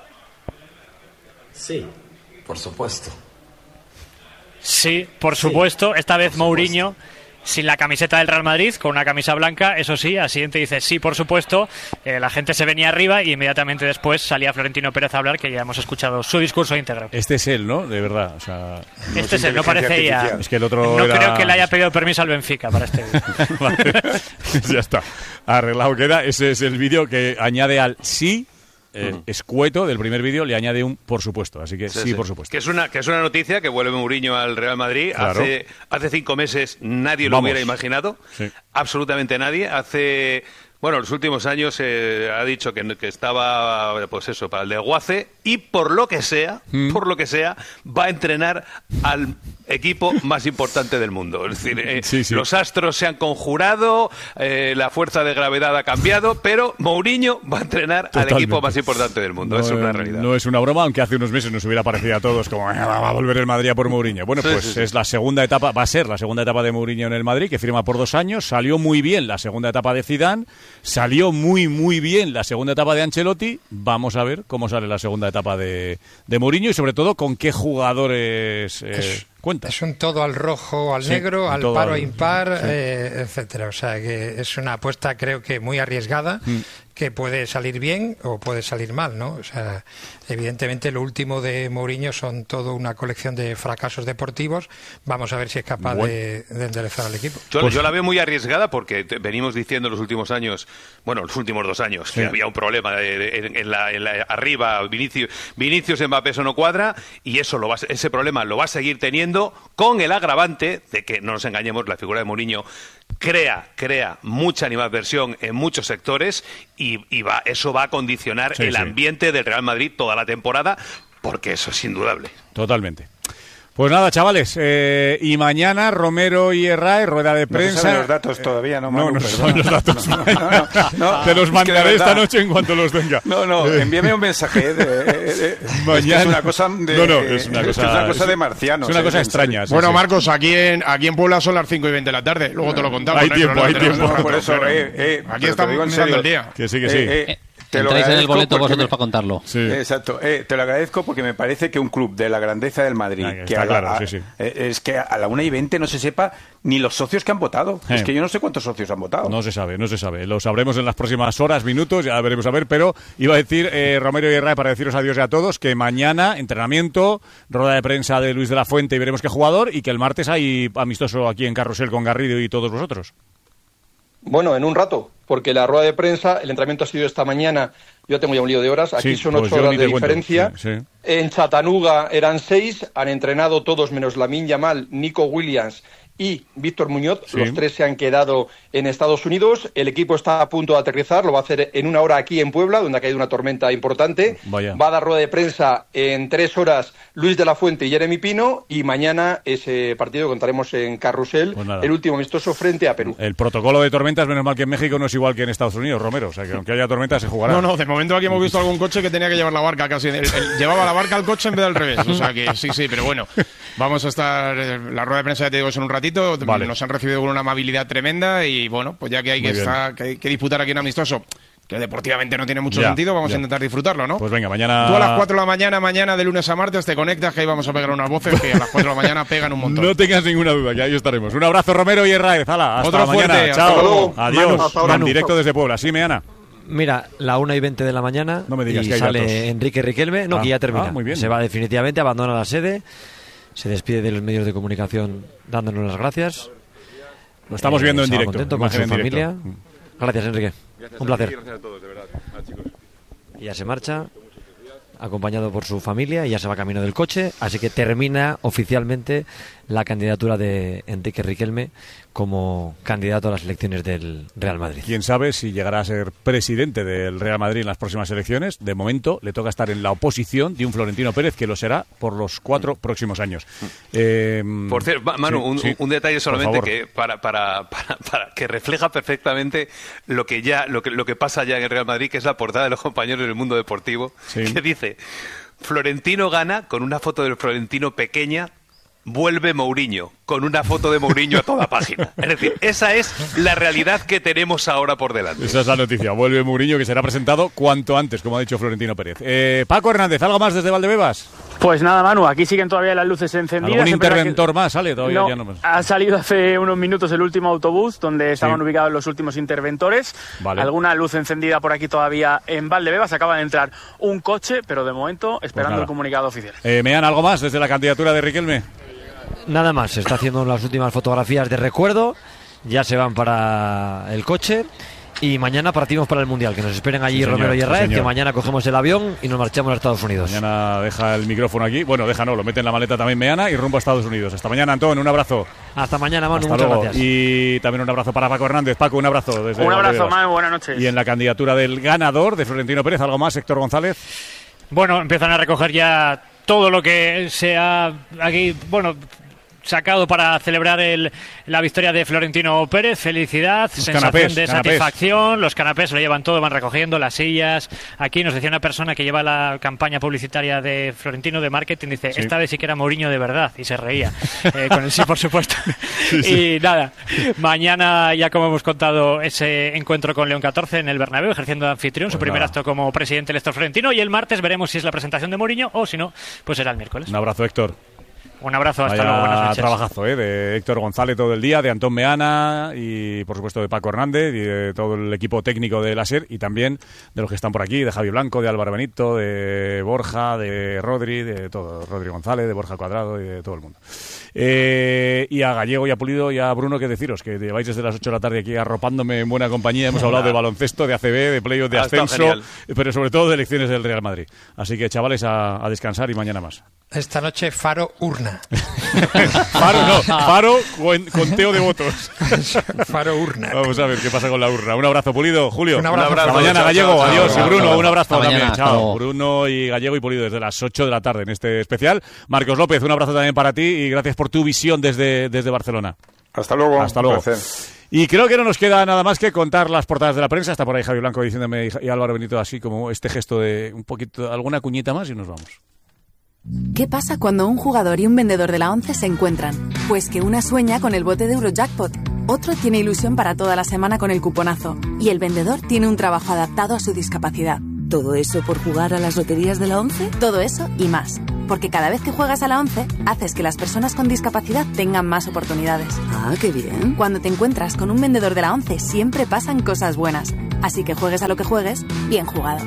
Sí, por supuesto. Sí, por supuesto. Esta vez Mourinho sin la camiseta del Real Madrid, con una camisa blanca, eso sí, al siguiente dice sí, por supuesto. La gente se venía arriba y inmediatamente después salía Florentino Pérez a hablar, que ya hemos escuchado su discurso íntegro. Este es él, ¿no? De verdad. O sea, este es él, no parece ya. Es que el otro no creo que le haya pedido permiso al Benfica para este vídeo. Vale. Ya está. Arreglado queda. Ese es el vídeo que añade al sí. Escueto del primer vídeo le añade un por supuesto, así que sí, por supuesto. Que es una noticia que vuelve Mourinho al Real Madrid. Claro. Hace 5 meses nadie lo hubiera imaginado, absolutamente nadie. Los últimos años ha dicho que estaba, pues eso, para el desguace, y por lo que sea, va a entrenar al equipo más importante del mundo. Es decir, los astros se han conjurado, la fuerza de gravedad ha cambiado, pero Mourinho va a entrenar al equipo más importante del mundo. Es una realidad. No es una broma, aunque hace unos meses nos hubiera parecido a todos como va a volver el Madrid a por Mourinho. Bueno, es la segunda etapa, va a ser la segunda etapa de Mourinho en el Madrid, que firma por 2 años. Salió muy bien la segunda etapa de Zidane, salió muy muy bien la segunda etapa de Ancelotti. Vamos a ver cómo sale la segunda etapa de Mourinho, y sobre todo con qué jugadores cuenta. Es un todo al rojo, al negro, al paro impar, etcétera. O sea que es una apuesta, creo que muy arriesgada, que puede salir bien o puede salir mal, ¿no? O sea, evidentemente lo último de Mourinho son toda una colección de fracasos deportivos. Vamos a ver si es capaz de enderezar al equipo. Yo la veo muy arriesgada, porque venimos diciendo los últimos años, los últimos 2 años, que había un problema en la arriba, Vinicius Mbappé, eso no cuadra, y ese problema lo va a seguir teniendo. teniendo con el agravante de que, no nos engañemos, la figura de Mourinho crea mucha animadversión en muchos sectores y eso va a condicionar el ambiente del Real Madrid toda la temporada, porque eso es indudable. Totalmente. Pues nada, chavales, y mañana Romero y Herrera, rueda de prensa. No saben los datos todavía, ¿no, Manu? No son los datos. No, te los mandaré esta noche en cuanto los tenga. Envíame un mensaje. Mañana. Es una cosa de, es una cosa de marcianos. Es una cosa extraña. Bueno, Marcos, aquí en Puebla son las 5:20 de la tarde. Luego te lo contamos. Hay tiempo. Por eso, aquí estamos pensando el día. Que sí. Entráis en el boleto vosotros para contarlo. Sí. Exacto. Te lo agradezco porque me parece que un club de la grandeza del Madrid, es que a la 1:20 no se sepa ni los socios que han votado. Es que yo no sé cuántos socios han votado. No se sabe. Lo sabremos en las próximas horas, minutos, ya veremos a ver. Pero iba a decir Romero y Herrera, para deciros adiós a todos, que mañana entrenamiento, rueda de prensa de Luis de la Fuente y veremos qué jugador, y que el martes hay amistoso aquí en Carrusel con Garrido y todos vosotros. Bueno, en un rato, porque la rueda de prensa, el entrenamiento ha sido esta mañana, yo tengo ya un lío de horas, aquí son 8 horas de diferencia. En Chattanooga eran 6, han entrenado todos menos Lamine Yamal, Nico Williams y Víctor Muñoz, los 3 se han quedado en Estados Unidos, el equipo está a punto de aterrizar, lo va a hacer en 1 hora aquí en Puebla, donde ha caído una tormenta importante. Va a dar rueda de prensa en 3 horas Luis de la Fuente y Jeremy Pino, y mañana ese partido que contaremos en Carrusel, el último amistoso frente a Perú. El protocolo de tormentas, menos mal que en México no es igual que en Estados Unidos, Romero, o sea que aunque haya tormenta se jugará. No, de momento aquí hemos visto algún coche que tenía que llevar la barca casi, llevaba la barca al coche en vez del revés, o sea que sí, pero bueno, vamos a estar, la rueda de prensa ya te digo es en un ratito. Nos han recibido con una amabilidad tremenda y bueno, pues ya que hay que disputar aquí en amistoso, que deportivamente no tiene mucho sentido, vamos a intentar disfrutarlo, ¿no? Pues venga, mañana... Tú a las 4 de la mañana, mañana de lunes a martes, te conectas, que ahí vamos a pegar unas voces que a las 4 de la mañana pegan un montón. No tengas ninguna duda, que ahí estaremos. Un abrazo, Romero y Herráez. Hala, hasta Otro mañana. Fuerte, chao. Adiós. Manu. En directo desde Puebla. Sí, Meana. Mira, la 1:20 de la mañana no me digas y que hay sale datos. Enrique Riquelme, que ya termina. Muy bien. Se va definitivamente, abandona la sede, se despide de los medios de comunicación dándonos las gracias. Lo estamos viendo en directo. Contento con su familia. Gracias, Enrique. Un placer. Gracias a todos, de verdad. Chicos. Y ya se marcha, acompañado por su familia, y ya se va camino del coche, así que termina oficialmente la candidatura de Enrique Riquelme como candidato a las elecciones del Real Madrid. Quién sabe si llegará a ser presidente del Real Madrid en las próximas elecciones. De momento le toca estar en la oposición de un Florentino Pérez que lo será por los 4 próximos años. Por cierto, Manu, un detalle solamente que para que refleja perfectamente lo que pasa ya en el Real Madrid, que es la portada de los compañeros del Mundo Deportivo, que dice: Florentino gana con una foto del Florentino pequeña. Vuelve Mourinho, con una foto de Mourinho a toda página. Es decir, esa es la realidad que tenemos ahora por delante. Esa es la noticia. Vuelve Mourinho, que será presentado cuanto antes, como ha dicho Florentino Pérez. Paco Hernández, ¿algo más desde Valdebebas? Pues nada, Manu, aquí siguen todavía las luces encendidas. ¿Algún interventor más sale? Todavía ya no más. Ha salido hace unos minutos el último autobús donde estaban ubicados los últimos interventores. Vale. Alguna luz encendida por aquí todavía en Valdebebas. Acaba de entrar un coche, pero de momento esperando el comunicado oficial. ¿Mean algo más desde la candidatura de Riquelme? Nada más, se está haciendo las últimas fotografías de recuerdo, ya se van para el coche y mañana partimos para el Mundial, que nos esperen allí Romero y Herráez, que mañana cogemos el avión y nos marchamos a Estados Unidos. Mañana deja el micrófono aquí, lo mete en la maleta también Meana y rumbo a Estados Unidos. Hasta mañana, Antón, un abrazo. Hasta mañana, Manu, muchas gracias. Y también un abrazo para Paco Hernández. Paco, un abrazo. Desde un abrazo, Manu, buenas noches. Y en la candidatura del ganador de Florentino Pérez, ¿algo más, Héctor González? Bueno, empiezan a recoger ya todo lo que se ha aquí, sacado para celebrar la victoria de Florentino Pérez. Felicidad, sensación de satisfacción. Los canapés lo llevan todo, van recogiendo las sillas. Aquí nos decía una persona que lleva la campaña publicitaria de Florentino de marketing, dice, esta vez sí que era Mourinho de verdad, y se reía. Con el sí, por supuesto. Y nada, mañana ya, como hemos contado, ese encuentro con León XIV en el Bernabéu, ejerciendo de anfitrión, su primer acto como presidente electo Florentino, y el martes veremos si es la presentación de Mourinho o si no, pues será el miércoles. Un abrazo, Héctor. Un abrazo, hasta luego, buenas noches. Trabajazo, de Héctor González todo el día, de Antón Meana y por supuesto de Paco Hernández y de todo el equipo técnico de la SER y también de los que están por aquí, de Javi Blanco, de Álvaro Benito, de Borja, de Rodri, de todo, Rodri González, de Borja Cuadrado y de todo el mundo. Y a Gallego y a Pulido y a Bruno, que deciros, que lleváis desde las 8 de la tarde aquí arropándome en buena compañía. Hemos hablado de baloncesto, de ACB, de playoff, de ascenso, pero sobre todo de elecciones del Real Madrid. Así que, chavales, a descansar y mañana más. Esta noche Faro Urna. urna. Faro, conteo de votos. Faro urna. Vamos a ver qué pasa con la urna. Un abrazo, Pulido. Julio. Un abrazo. Hasta mañana, Gallego. Chao, adiós. chao, y Bruno, chao. un abrazo Hasta también. mañana, Chao. chao. Bruno y Gallego y Pulido desde las 8 de la tarde en este especial. Marcos López, un abrazo también para ti y gracias por tu visión desde Barcelona. Hasta luego. Hasta luego. Placer. Y creo que no nos queda nada más que contar las portadas de la prensa. Está por ahí Javi Blanco diciéndome y Álvaro Benito así como este gesto de un poquito, alguna cuñita más y nos vamos. ¿Qué pasa cuando un jugador y un vendedor de la ONCE se encuentran? Pues que una sueña con el bote de Eurojackpot, otro tiene ilusión para toda la semana con el cuponazo y el vendedor tiene un trabajo adaptado a su discapacidad. ¿Todo eso por jugar a las loterías de la ONCE? Todo eso y más. Porque cada vez que juegas a la ONCE, haces que las personas con discapacidad tengan más oportunidades. Ah, qué bien. Cuando te encuentras con un vendedor de la ONCE, siempre pasan cosas buenas. Así que juegues a lo que juegues, bien jugado.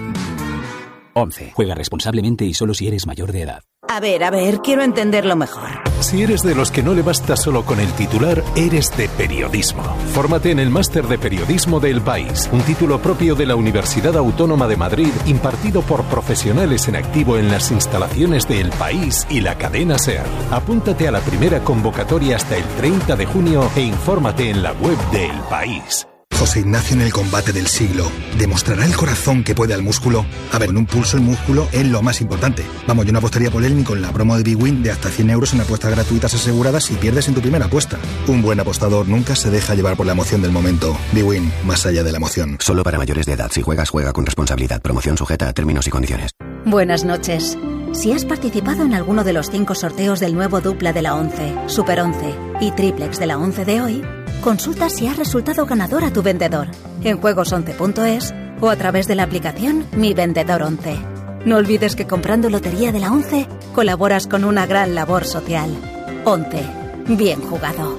ONCE. Juega responsablemente y solo si eres mayor de edad. A ver, quiero entenderlo mejor. Si eres de los que no le basta solo con el titular, eres de periodismo. Fórmate en el Máster de Periodismo de El País, un título propio de la Universidad Autónoma de Madrid, impartido por profesionales en activo en las instalaciones de El País y la cadena SER. Apúntate a la primera convocatoria hasta el 30 de junio e infórmate en la web de El País. José Ignacio en el combate del siglo. ¿Demostrará el corazón que puede al músculo? A ver, en un pulso el músculo es lo más importante. Vamos, yo no apostaría por él ni con la promo de BWin de hasta 100 euros en apuestas gratuitas aseguradas si pierdes en tu primera apuesta. Un buen apostador nunca se deja llevar por la emoción del momento. BWin, más allá de la emoción. Solo para mayores de edad. Si juegas, juega con responsabilidad. Promoción sujeta a términos y condiciones. Buenas noches. Si has participado en alguno de los 5 sorteos del nuevo dupla de la ONCE, Super 11 y Triplex de la ONCE de hoy, consulta si has resultado ganador a tu vendedor en juegos11.es o a través de la aplicación Mi Vendedor 11. No olvides que comprando Lotería de la ONCE colaboras con una gran labor social. 11. Bien jugado.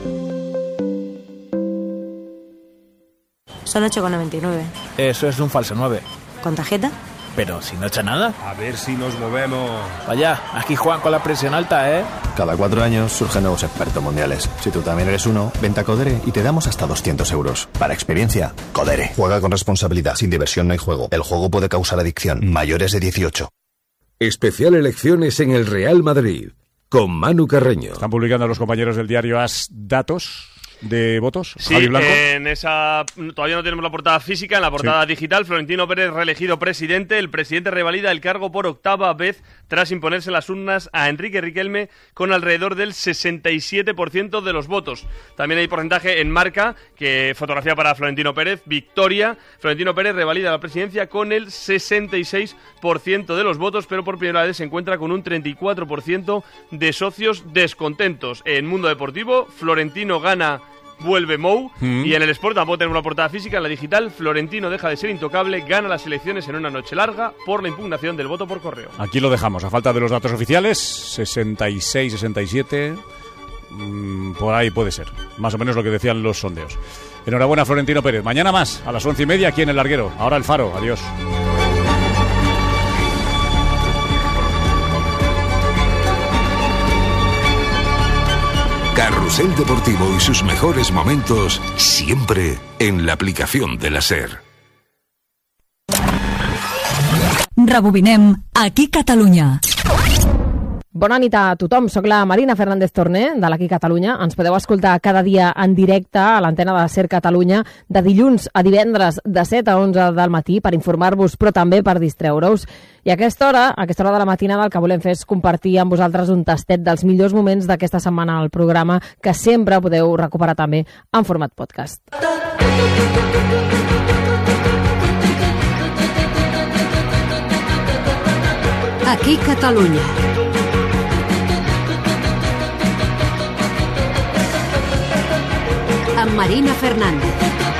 Son 8,99. Eso es un falso 9. ¿Con tarjeta? Pero si no echa nada. A ver si nos movemos. Vaya, aquí Juan con la presión alta, ¿eh? Cada 4 años surgen nuevos expertos mundiales. Si tú también eres uno, vente a Codere y te damos hasta 200 euros. Para experiencia, Codere. Juega con responsabilidad. Sin diversión no hay juego. El juego puede causar adicción. Mayores de 18. Especial elecciones en el Real Madrid. Con Manu Carreño. Están publicando los compañeros del diario AS datos de votos. Sí, Javi Blanco. en esa todavía no tenemos la portada física, en la portada digital, Florentino Pérez reelegido presidente. El presidente revalida el cargo por 8ª vez tras imponerse en las urnas a Enrique Riquelme con alrededor del 67% de los votos. También hay porcentaje en Marca, que fotografía para Florentino Pérez, victoria. Florentino Pérez revalida la presidencia con el 66% de los votos, pero por primera vez se encuentra con un 34% de socios descontentos. En Mundo Deportivo, Florentino gana, vuelve Mou, y en el Sport tampoco tenemos una portada física. En la digital, Florentino deja de ser intocable, gana las elecciones en una noche larga por la impugnación del voto por correo. Aquí lo dejamos, a falta de los datos oficiales, 66, 67, por ahí puede ser, más o menos lo que decían los sondeos. Enhorabuena, Florentino Pérez. Mañana más, a las 11:30 aquí en El Larguero. Ahora El Faro, adiós. Carrusel Deportivo y sus mejores momentos siempre en la aplicación de la SER. Rebobinem, aquí Catalunya. Bona nit a tothom, soc la Marina Fernández Torné, de l'Aquí Catalunya. Ens podeu escoltar cada dia en directe a l'antena de SER Catalunya, de dilluns a divendres, de 7 a 11 del matí, per informar-vos, però també per distreure-us. I a aquesta hora de la matinada, el que volem fer és compartir amb vosaltres un tastet dels millors moments d'aquesta setmana al programa, que sempre podeu recuperar també en format podcast. Aquí Catalunya. Amb Marina Fernández.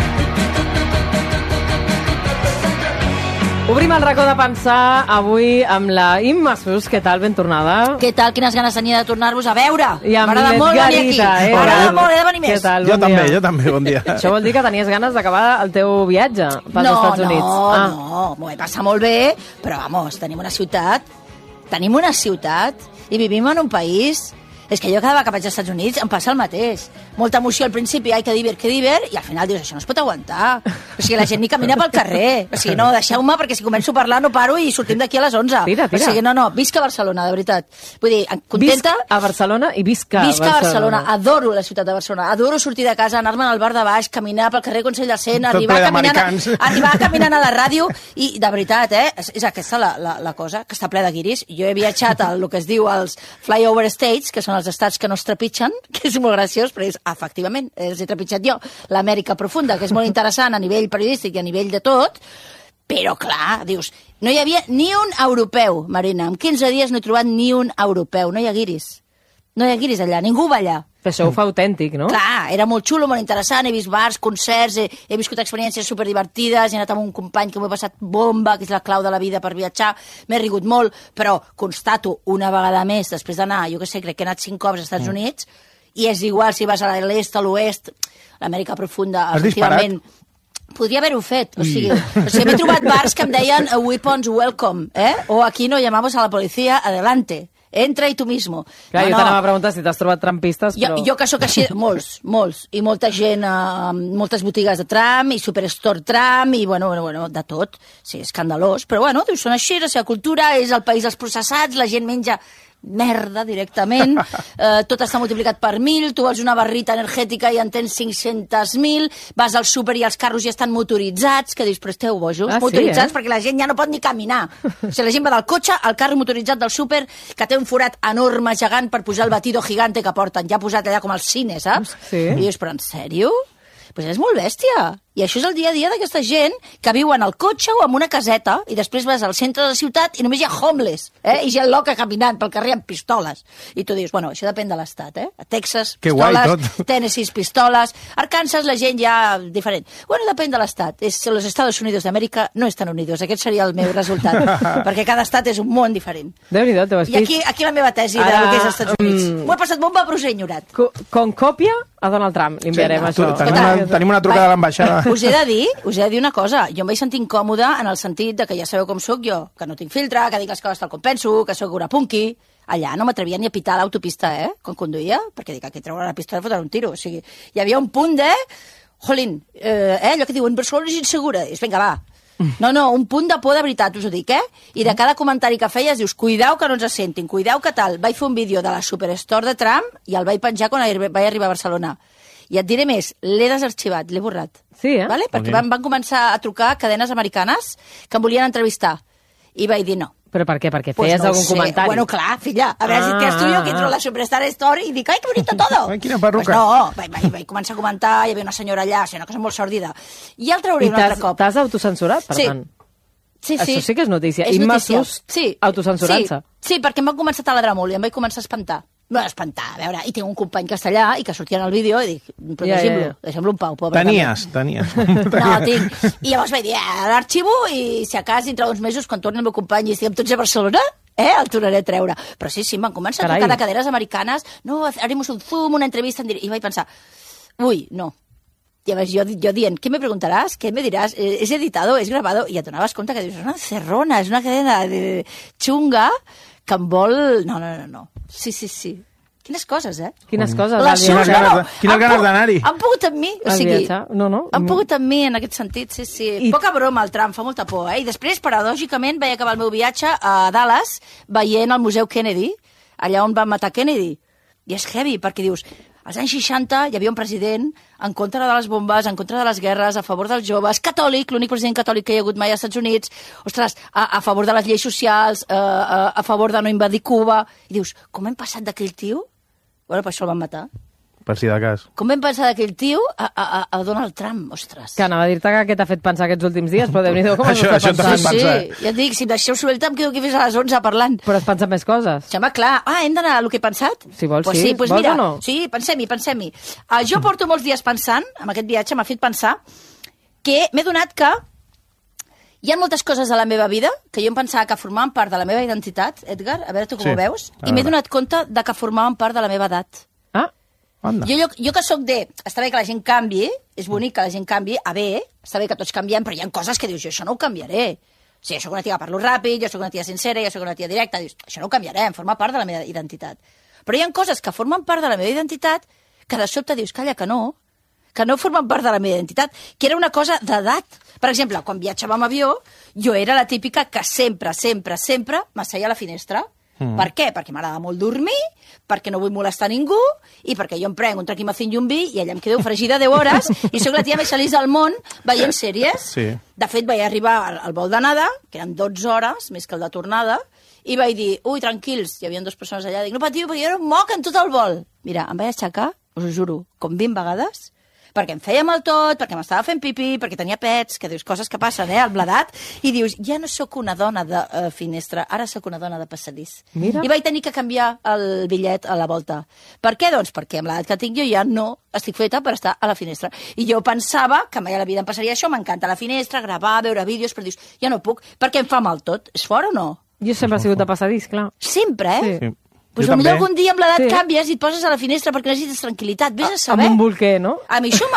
Obrim el racó de pensar avui amb la Imma Sus. Què tal? Ben tornada. Què tal? Quines ganes tenia de tornar-vos a veure. I amb m'agrada molt venir aquí. M'agrada molt, he de venir més. Què tal? Jo també, bon dia. Això vol dir que tenies ganes d'acabar el teu viatge pels Estats Units. No, m'ho he passat molt bé, però vamos, tenim una ciutat i vivim en un país És que jo cada vegada que vaig als Estats Units em passa el mateix. Molta emoció al principi, ai, que diver, i al final dius, això no es pot aguantar. O sigui, la gent ni camina pel carrer. O sigui, no, deixeu-me, perquè si començo a parlar no paro i sortim d'aquí a les 11. Tira. O sigui, no, visca Barcelona, de veritat. Vull dir, contenta... Visc a Barcelona i visca Barcelona. Adoro la ciutat de Barcelona. Adoro sortir de casa, anar-me'n al bar de baix, caminar pel carrer Consell de Cent, arribar caminant a la ràdio i, de veritat, és aquesta la cosa, que està ple de guiris. Jo he viatjat al que es diu els flyover states, que són els estats que no es trepitgen, que és molt graciós, però efectivament, els he trepitjat jo. L'Amèrica profunda, que és molt interessant a nivell periodístic i a nivell de tot, però clar, dius, no hi havia ni un europeu, Marina. En 15 dies no he trobat ni un europeu, no hi ha guiris. No hi ha guiris allà, ningú va allà. Però això ho fa autèntic, no? Clar, era molt xulo, molt interessant, he vist bars, concerts, he viscut experiències superdivertides, he anat amb un company que m'ho he passat bomba, que és la clau de la vida per viatjar, m'he rigut molt, però constato una vegada més, després d'anar, jo què sé, crec que he anat 5 cops als Estats Units, i és igual si vas a l'est, a l'oest, l'Amèrica profunda, efectivament... Podria haver-ho fet, o sigui, m'he trobat bars que em deien weapons welcome, o aquí no llamamos a la policía, adelante. Entra i tu mismo. Clar, jo t'anava a preguntar si t'has trobat trampistes, però... Jo que sóc així, molts. I molta gent, moltes botigues de tram, i Superstore tram, i bueno, de tot. Sí, escandalós. Però bueno, són així, la seva cultura, és el país dels processats, la gent menja merda directament, tot està multiplicat per 1.000, tu vols una barrita energètica i en tens 500.000, vas al súper i els carros ja estan motoritzats, que dius, però esteu bojos, motoritzats, perquè la gent ja no pot ni caminar. O sigui, la gent va del cotxe al carro motoritzat del súper, que té un forat enorme, gegant, per posar el batido gigante que porten, ja posat allà com al cine, saps? Sí. I dius, però en sèrio? Pues és molt bèstia. I això és el dia a dia d'aquesta gent que viuen al cotxe o en una caseta i després vas al centre de la ciutat i només hi ha homeless, i gent loca caminant pel carrer amb pistoles. I tu dius, bueno, això depèn de l'estat, A Texas, pistoles, Tennessee, pistoles, Arkansas, la gent ja diferent. Bueno, depèn de l'estat. Los Estados Unidos d'Amèrica no estan unidos. Aquest seria el meu resultat, perquè cada estat és un món diferent. Déu-n'hi-do, t'ho has vist. I aquí la meva tesi del que és els Estats Units. M'ho he passat bomba, però us he ignorat. Com còpia a Donald Trump, li enviarem això. Tenim una trucada de l'ambaixada. Us he de dir una cosa. Jo em vaig sentir incòmoda en el sentit de que ja sabeu com sóc jo, que no tinc filtre, que dic les coses tal com penso, que sóc una punky. Allà no m'atrevia ni a pitar a l'autopista, quan conduïa, perquè dic, aquí treure la pistola i fotre un tiro. O sigui, hi havia un punt de... Jolín, allò que diuen, Barcelona és insegura. Dius, vinga, va. No, un punt de por de veritat, us ho dic, I de cada comentari que feies dius, cuidau que no ens sentin, cuidau que tal. Vaig fer un vídeo de la Superstore de Trump i el vaig penjar quan vaig arribar a Barcelona. I et diré més, l'he desarxivat, l'he borrat. Sí, Vale? Perquè van començar a trucar cadenes americanes que em volien entrevistar. I vaig dir no. Però per què? Perquè feies algun comentari? Bueno, clar, filla, a veure si tens tu jo que entro a la Superstar Story i dic, ai, que bonito todo. Ai, quina perruca. Pues no, vaig començar a comentar, hi havia una senyora allà, una cosa molt sòrdida. I el trauré un altre cop. T'has autocensurat, per tant? Sí. Això sí que és notícia. És Imma notícia. Sust, autocensurant-se. Sí, perquè em van començar a taladrar molt i em vaig començar a espantar. Bueno, espantar, a veure, i tinc un company castellà i que sortia en el vídeo i dic, protegim-lo, deixem-lo en pau, pobre. Tenies. No, tinc. I llavors vaig dir, l'arxivo i si a cas dintre d'uns mesos, quan torni el meu company i estiguem tots a Barcelona, el tornaré a treure. Però sí, em van començar a trucar de cadenes americanes, no, haremos un Zoom, una entrevista, i vaig pensar, ui, no. I llavors jo dient, ¿qué me preguntaràs? ¿Qué me diràs? ¿Es editado? ¿Es grabado? I et donaves compte que dius, és una cerrona, és una cadena de xunga que em vol... No. Sí. Quines coses, Quines coses. Quines ganes d'anar-hi. Han pogut amb mi, o sigui... No. Han pogut amb mi en aquest sentit, sí. Poca broma, el Trump, fa molta por, I després, paradògicament, vaig acabar el meu viatge a Dallas veient el Museu Kennedy, allà on van matar Kennedy. I és heavy, perquè dius... Als anys 60 hi havia un president en contra de les bombes, en contra de les guerres, a favor dels joves, catòlic, l'únic president catòlic que hi ha hagut mai als Estats Units, ostres, a favor de les lleis socials, a favor de no invadir Cuba. I dius, com hem passat d'aquell tio? Bueno, per això el van matar. Per si de cas. Com vam pensar d'aquell tio a Donald Trump, ostres. Que anava a dir-te que t'ha fet pensar aquests últims dies, però Déu-n'hi-do com això has fet pensar. Sí, ja et dic, si em deixeu sobre el Trump, quedo aquí fins a les 11 parlant. Però has pensat més coses. Home, clar. Hem d'anar a lo que he pensat? Si vols, pues sí. Pues vols mira, o no? Sí, pensem-hi. Jo porto molts dies pensant, amb aquest viatge m'ha fet pensar, que m'he donat que hi ha moltes coses a la meva vida que jo em pensava que formaven part de la meva identitat, Edgar, a veure tu com ho veus, i m'he donat compte de que formaven part de la meva edat. Jo que sóc de... Està bé que la gent canvi, és bonic que la gent canvi, a bé, està bé que tots canviem, però hi ha coses que dius, jo això no ho canviaré. O sigui, jo soc una tia que parlo ràpid, jo soc una tia sincera, jo soc una tia directa, dius, això no ho canviarem, forma part de la meva identitat. Però hi ha coses que formen part de la meva identitat que de sobte dius, calla, que no formen part de la meva identitat, que era una cosa d'edat. Per exemple, quan viatjava amb avió, jo era la típica que sempre m'asseia a la finestra. Per què? Perquè m'agrada molt dormir, perquè no vull molestar ningú i perquè jo em prenc un tranquimacín i un vi i allà em quedo fregida 10 hores i sóc la tia més feliç del món veient sèries. Sí. De fet, vaig arribar al vol d'anada, que eren 12 hores, més que el de tornada, i vaig dir, ui, tranquils, hi havia 2 persones allà, dic, no patiu, perquè jo era un moc en tot el vol. Mira, em vaig aixecar, us ho juro, com 20 vegades, perquè em feia mal tot, perquè m'estava fent pipí, perquè tenia pets, que dius coses que passen, al bledat, i dius, ja no sóc una dona de finestra, ara sóc una dona de passadís. Mira. I vaig tenir que canviar el bitllet a la volta. Per què? Doncs perquè amb l'edat que tinc jo ja no estic feta per estar a la finestra. I jo pensava que mai a la vida em passaria això, m'encanta la finestra, gravar, veure vídeos, però dius, ja no puc, perquè em fa mal tot. És fora o no? Jo sempre he sigut de passadís, clar. Sempre, eh? Sí. Pues potser algun dia amb l'edat canvies i et poses a la finestra perquè necessites tranquil·litat. Vés a saber. Amb un bolquer, no? A mi això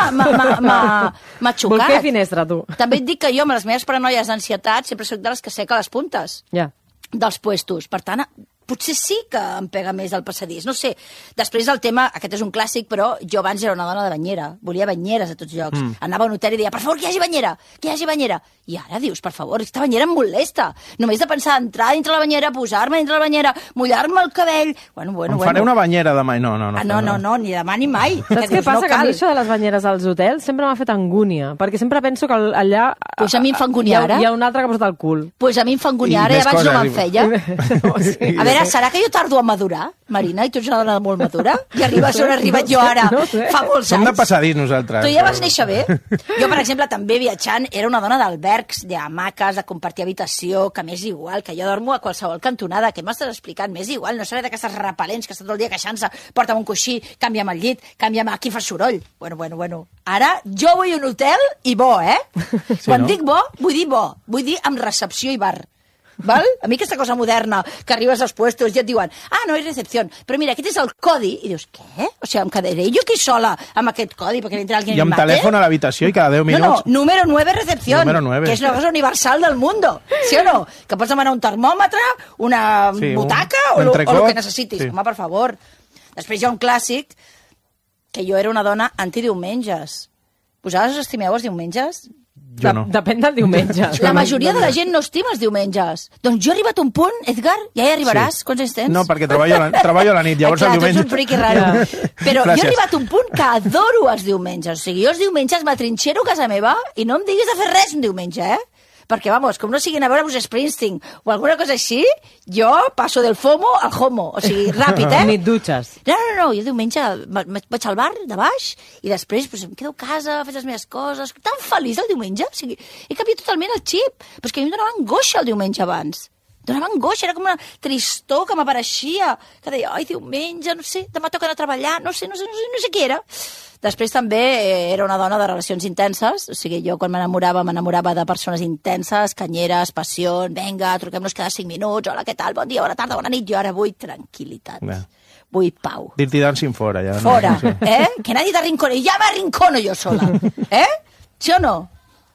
m'ha xocat. Bolquer finestra, tu. També et dic que jo, amb les meves paranoies d'ansietat, sempre soc de les que seca les puntes dels puestos. Per tant, potser sí que em pega més el passadís. No sé. Després el tema, aquest és un clàssic, però jo abans era una dona de banyera. Volia banyeres a tots llocs. Anava a un hotel i deia, per favor, que hi hagi banyera, que hi hagi banyera. I ara dius, per favor, aquesta banyera em molesta. Només de pensar entrar dintre la banyera, posar-me dintre la banyera, mullar-me el cabell... Bueno. Faré una banyera demà. No, ni demà ni mai. Saps què passa? Que a mi això de les banyeres als hotels sempre m'ha fet angúnia, perquè sempre penso que allà... Pues a mi em fa angúnia ara. Hi ha un altre que ha posat el cul. Pues a mi em fa angúnia ara i abans no me'n feia. A veure, serà que jo tardo a madurar, Marina, i tu ets una dona molt madura? I arribes on he arribat jo ara, fa molts anys. Som de passadís, nosaltres. Tu ja vas néixer bé. Jo, per exemple, també viatjant, era una dona d'albergs, d'hamaques, de compartir habitació, que m'és igual, que jo dormo a qualsevol cantonada, que m'estàs explicant, m'és igual, no seré d'aquestes repel·lents que està tot el dia queixant-se, porta'm un coixí, canvia'm el llit, canvia'm aquí fa soroll. Bueno. Ara, jo vull un hotel i bo, eh? Quan dic bo, vull dir amb recepció i bar. Val? A mi aquesta cosa moderna, que arribes als puestos i et diuen, no hi ha recepció, però mira, aquest és el codi, i dius, què? O sigui, em quedaré jo aquí sola amb aquest codi perquè vindrà algú i em mate? I amb telèfon a l'habitació i cada 10 minuts... No, número 9 recepció, que és una cosa universal del mundo, sí o no? Que pots demanar un termòmetre, una butaca o el que necessitis. Home, per favor. Després hi ha un clàssic, que jo era una dona antidiumenges. Vosaltres estimeu els diumenges? Jo no. Depèn del diumenge. La majoria de la gent no estima els diumenges. Doncs jo he arribat a un punt, Edgar, ja hi arribaràs. Quants anys tens? No, perquè treballo a la nit, llavors el diumenge... Tu ets un friqui raro. Però jo he arribat a un punt que adoro els diumenges. O sigui, jo els diumenges m'atrinxero a casa meva i no em diguis de fer res un diumenge, Perquè, vamos, com no siguin a veure Bruce Springsteen o alguna cosa així, jo passo del FOMO al HOMO. O sigui, ràpid, Ni et dutxes. No, jo diumenge vaig al bar de baix i després em quedo a casa, faig les meves coses. Tan feliç el diumenge. O sigui, he canviat totalment el xip. Però és que a mi em donava angoixa el diumenge abans. Donava angoixa, era com una tristor que m'apareixia, que deia, diumenge, no sé, demà toca anar a treballar, no sé què era. Després també era una dona de relacions intenses, o sigui, jo quan m'enamorava de persones intenses, canyeres, passió, venga, truquem-nos cada 5 minuts, hola, què tal, bon dia, bona tarda, bona nit, jo ara vull tranquil·litat. Vull pau. Dir-t'hi dancing fora, ja. Fora, Que nadie te arrincone, ja m'arrincono jo sola, Sí o no?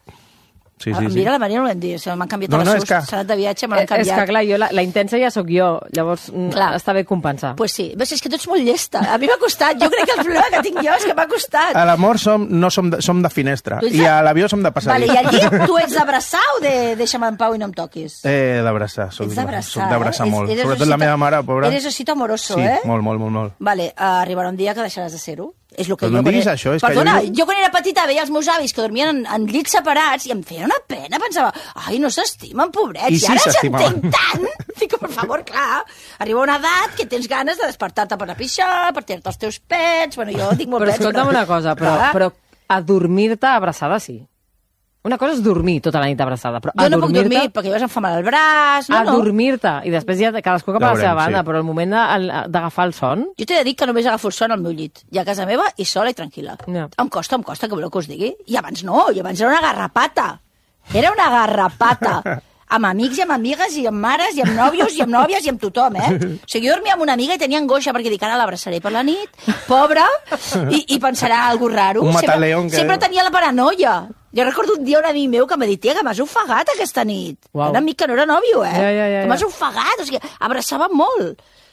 Sí. Mira, la Maria no l'hem dit, m'han canviat les seus, s'ha anat de viatge, me l'han canviat. És que, clar, jo, la intensa ja sóc jo, llavors està bé compensar. Pues sí, és que tu ets molt llesta, a mi m'ha costat, jo crec que el problema que tinc jo és que m'ha costat. A l'amor som de finestra, i a l'avió som de passadís. Vale, i al llit tu ets d'abraçar o de deixa'm en pau i no em toquis? D'abraçar, soc d'abraçar molt, sobretot la meva mare, pobra. Eres osito amoroso, Sí, molt. Vale, arribarà un dia que deixaràs de ser-ho. És el que però no diguis això, és Perdona, que jo quan era petita veia els meus avis que dormien en llits separats i em feia una pena, pensava, no s'estimen, pobrets, i ara s'entenc tant. Dic, per favor, clar, arriba una edat que tens ganes de despertar-te per a pixar, per tirar-te els teus pets, bueno, jo dic molt pets. Però escolta'm una cosa, però adormir-te abraçada sí. Una cosa és dormir tota la nit abraçada, però jo no puc dormir perquè llavors em fa mal el braç. Adormir-te, i després ja cadascú cap a la seva banda, però el moment d'agafar el son... Jo t'he de dir que només agafo el son al meu llit, i a casa meva i sola i tranquil·la. Em costa, que voleu que us digui. I abans no, i abans era una garrapata. Era una garrapata. Amb amics i amb amigues i amb mares i amb nòvios i amb nòvies i amb tothom, O sigui, jo dormia amb una amiga i tenia angoixa perquè dic, ara l'abraçaré per la nit, pobra, i pensarà alguna cosa raro. Un mataleón que... Sempre tenia la paranoia. Jo recordo un dia un amic meu que em va dir, tia, que m'has ofegat aquesta nit. Un amic que no era nòvio, Que m'has ofegat, o sigui, abraçava molt.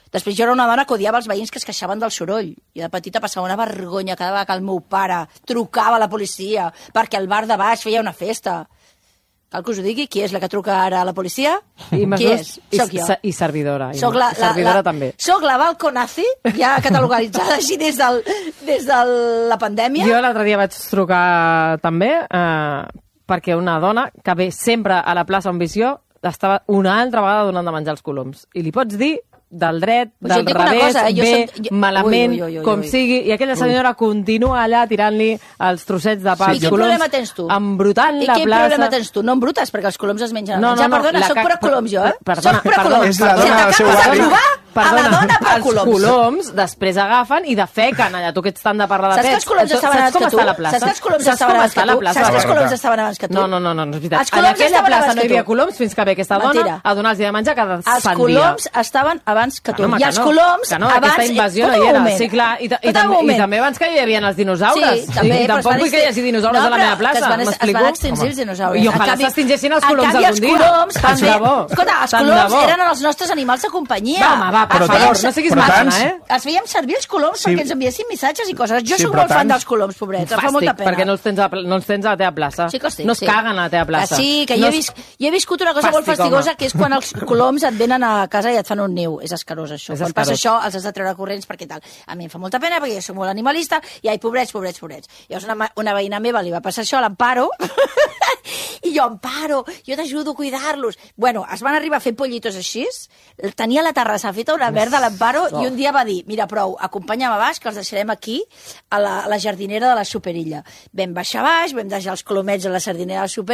Després jo era una dona que odiava els veïns que es queixaven del soroll. I de petita passava una vergonya cada vegada que el meu pare trucava a la policia perquè el bar de baix feia una festa. Cal que us ho digui? Qui és la que truca ara a la policia? Qui és? Soc jo. I servidora. Soc servidora també. Soc la balconazi, ja catalogalitzada així des de la pandèmia. Jo l'altre dia vaig trucar també perquè una dona que ve sempre a la plaça on visió estava una altra vegada donant de menjar els coloms. I li pots dir del dret, del revés, bé, malament, com sigui, i aquella senyora continua allà tirant-li els trossets de pa als coloms. I quin problema tens tu? Embrutant la plaça. I quin problema tens tu? No embrutes, perquè els coloms es mengen. Ja, perdona, soc per coloms jo, Perdona, és la dona del seu barri. Perdona, a la dona per coloms. Els coloms després agafen i defequen allà. Tu que ets tant de parlar de pets. Saps que els coloms estaven abans que tu? Saps que els coloms estaven abans que tu? Saps que els coloms estaven abans que tu? No, és veritat. En aquella plaça no hi havia coloms fins que ve aquesta dona a donar-los de menjar cada sant dia. Els coloms estaven abans que tu. I els coloms abans... Aquesta invasió no hi era. Sí, clar, i també abans que hi havia els dinosaures. Sí, també. I tampoc vull que hi hagi dinosaures a la meva plaça, m'explico? Es van extingir els dinosaures. I ojalà s'extingissin els coloms algun dia. Escolta, els coloms eren els nostres animals de companyia. Home, va, per favor, no siguis màquina, Els fèiem servir els coloms perquè ens enviessin missatges i coses. Jo soc molt fan dels coloms, pobrets, em fa molta pena. Perquè no els tens a la teva plaça. Sí que els tinc, no es caguen a la teva plaça. Sí, que jo he viscut una cosa molt fastigosa, que és quan els coloms et venen a casa i et fan un niu. És escarós, això. Quan passa això, els has de treure corrents perquè tal. A mi em fa molta pena perquè jo soc molt animalista i ai, pobrets. Llavors una veïna meva li va passar això a l'Amparo i jo, Amparo, jo t'ajudo a cuidar-los. Bueno, es van arribar a fer pollitos així, tenia la terrassa feta una merda a l'Amparo i un dia va dir, mira, prou, acompanya'm a baix que els deixarem aquí a la jardinera de la Superilla. Vam baixar a baix, vam deixar els colomets a la jardinera de la Superilla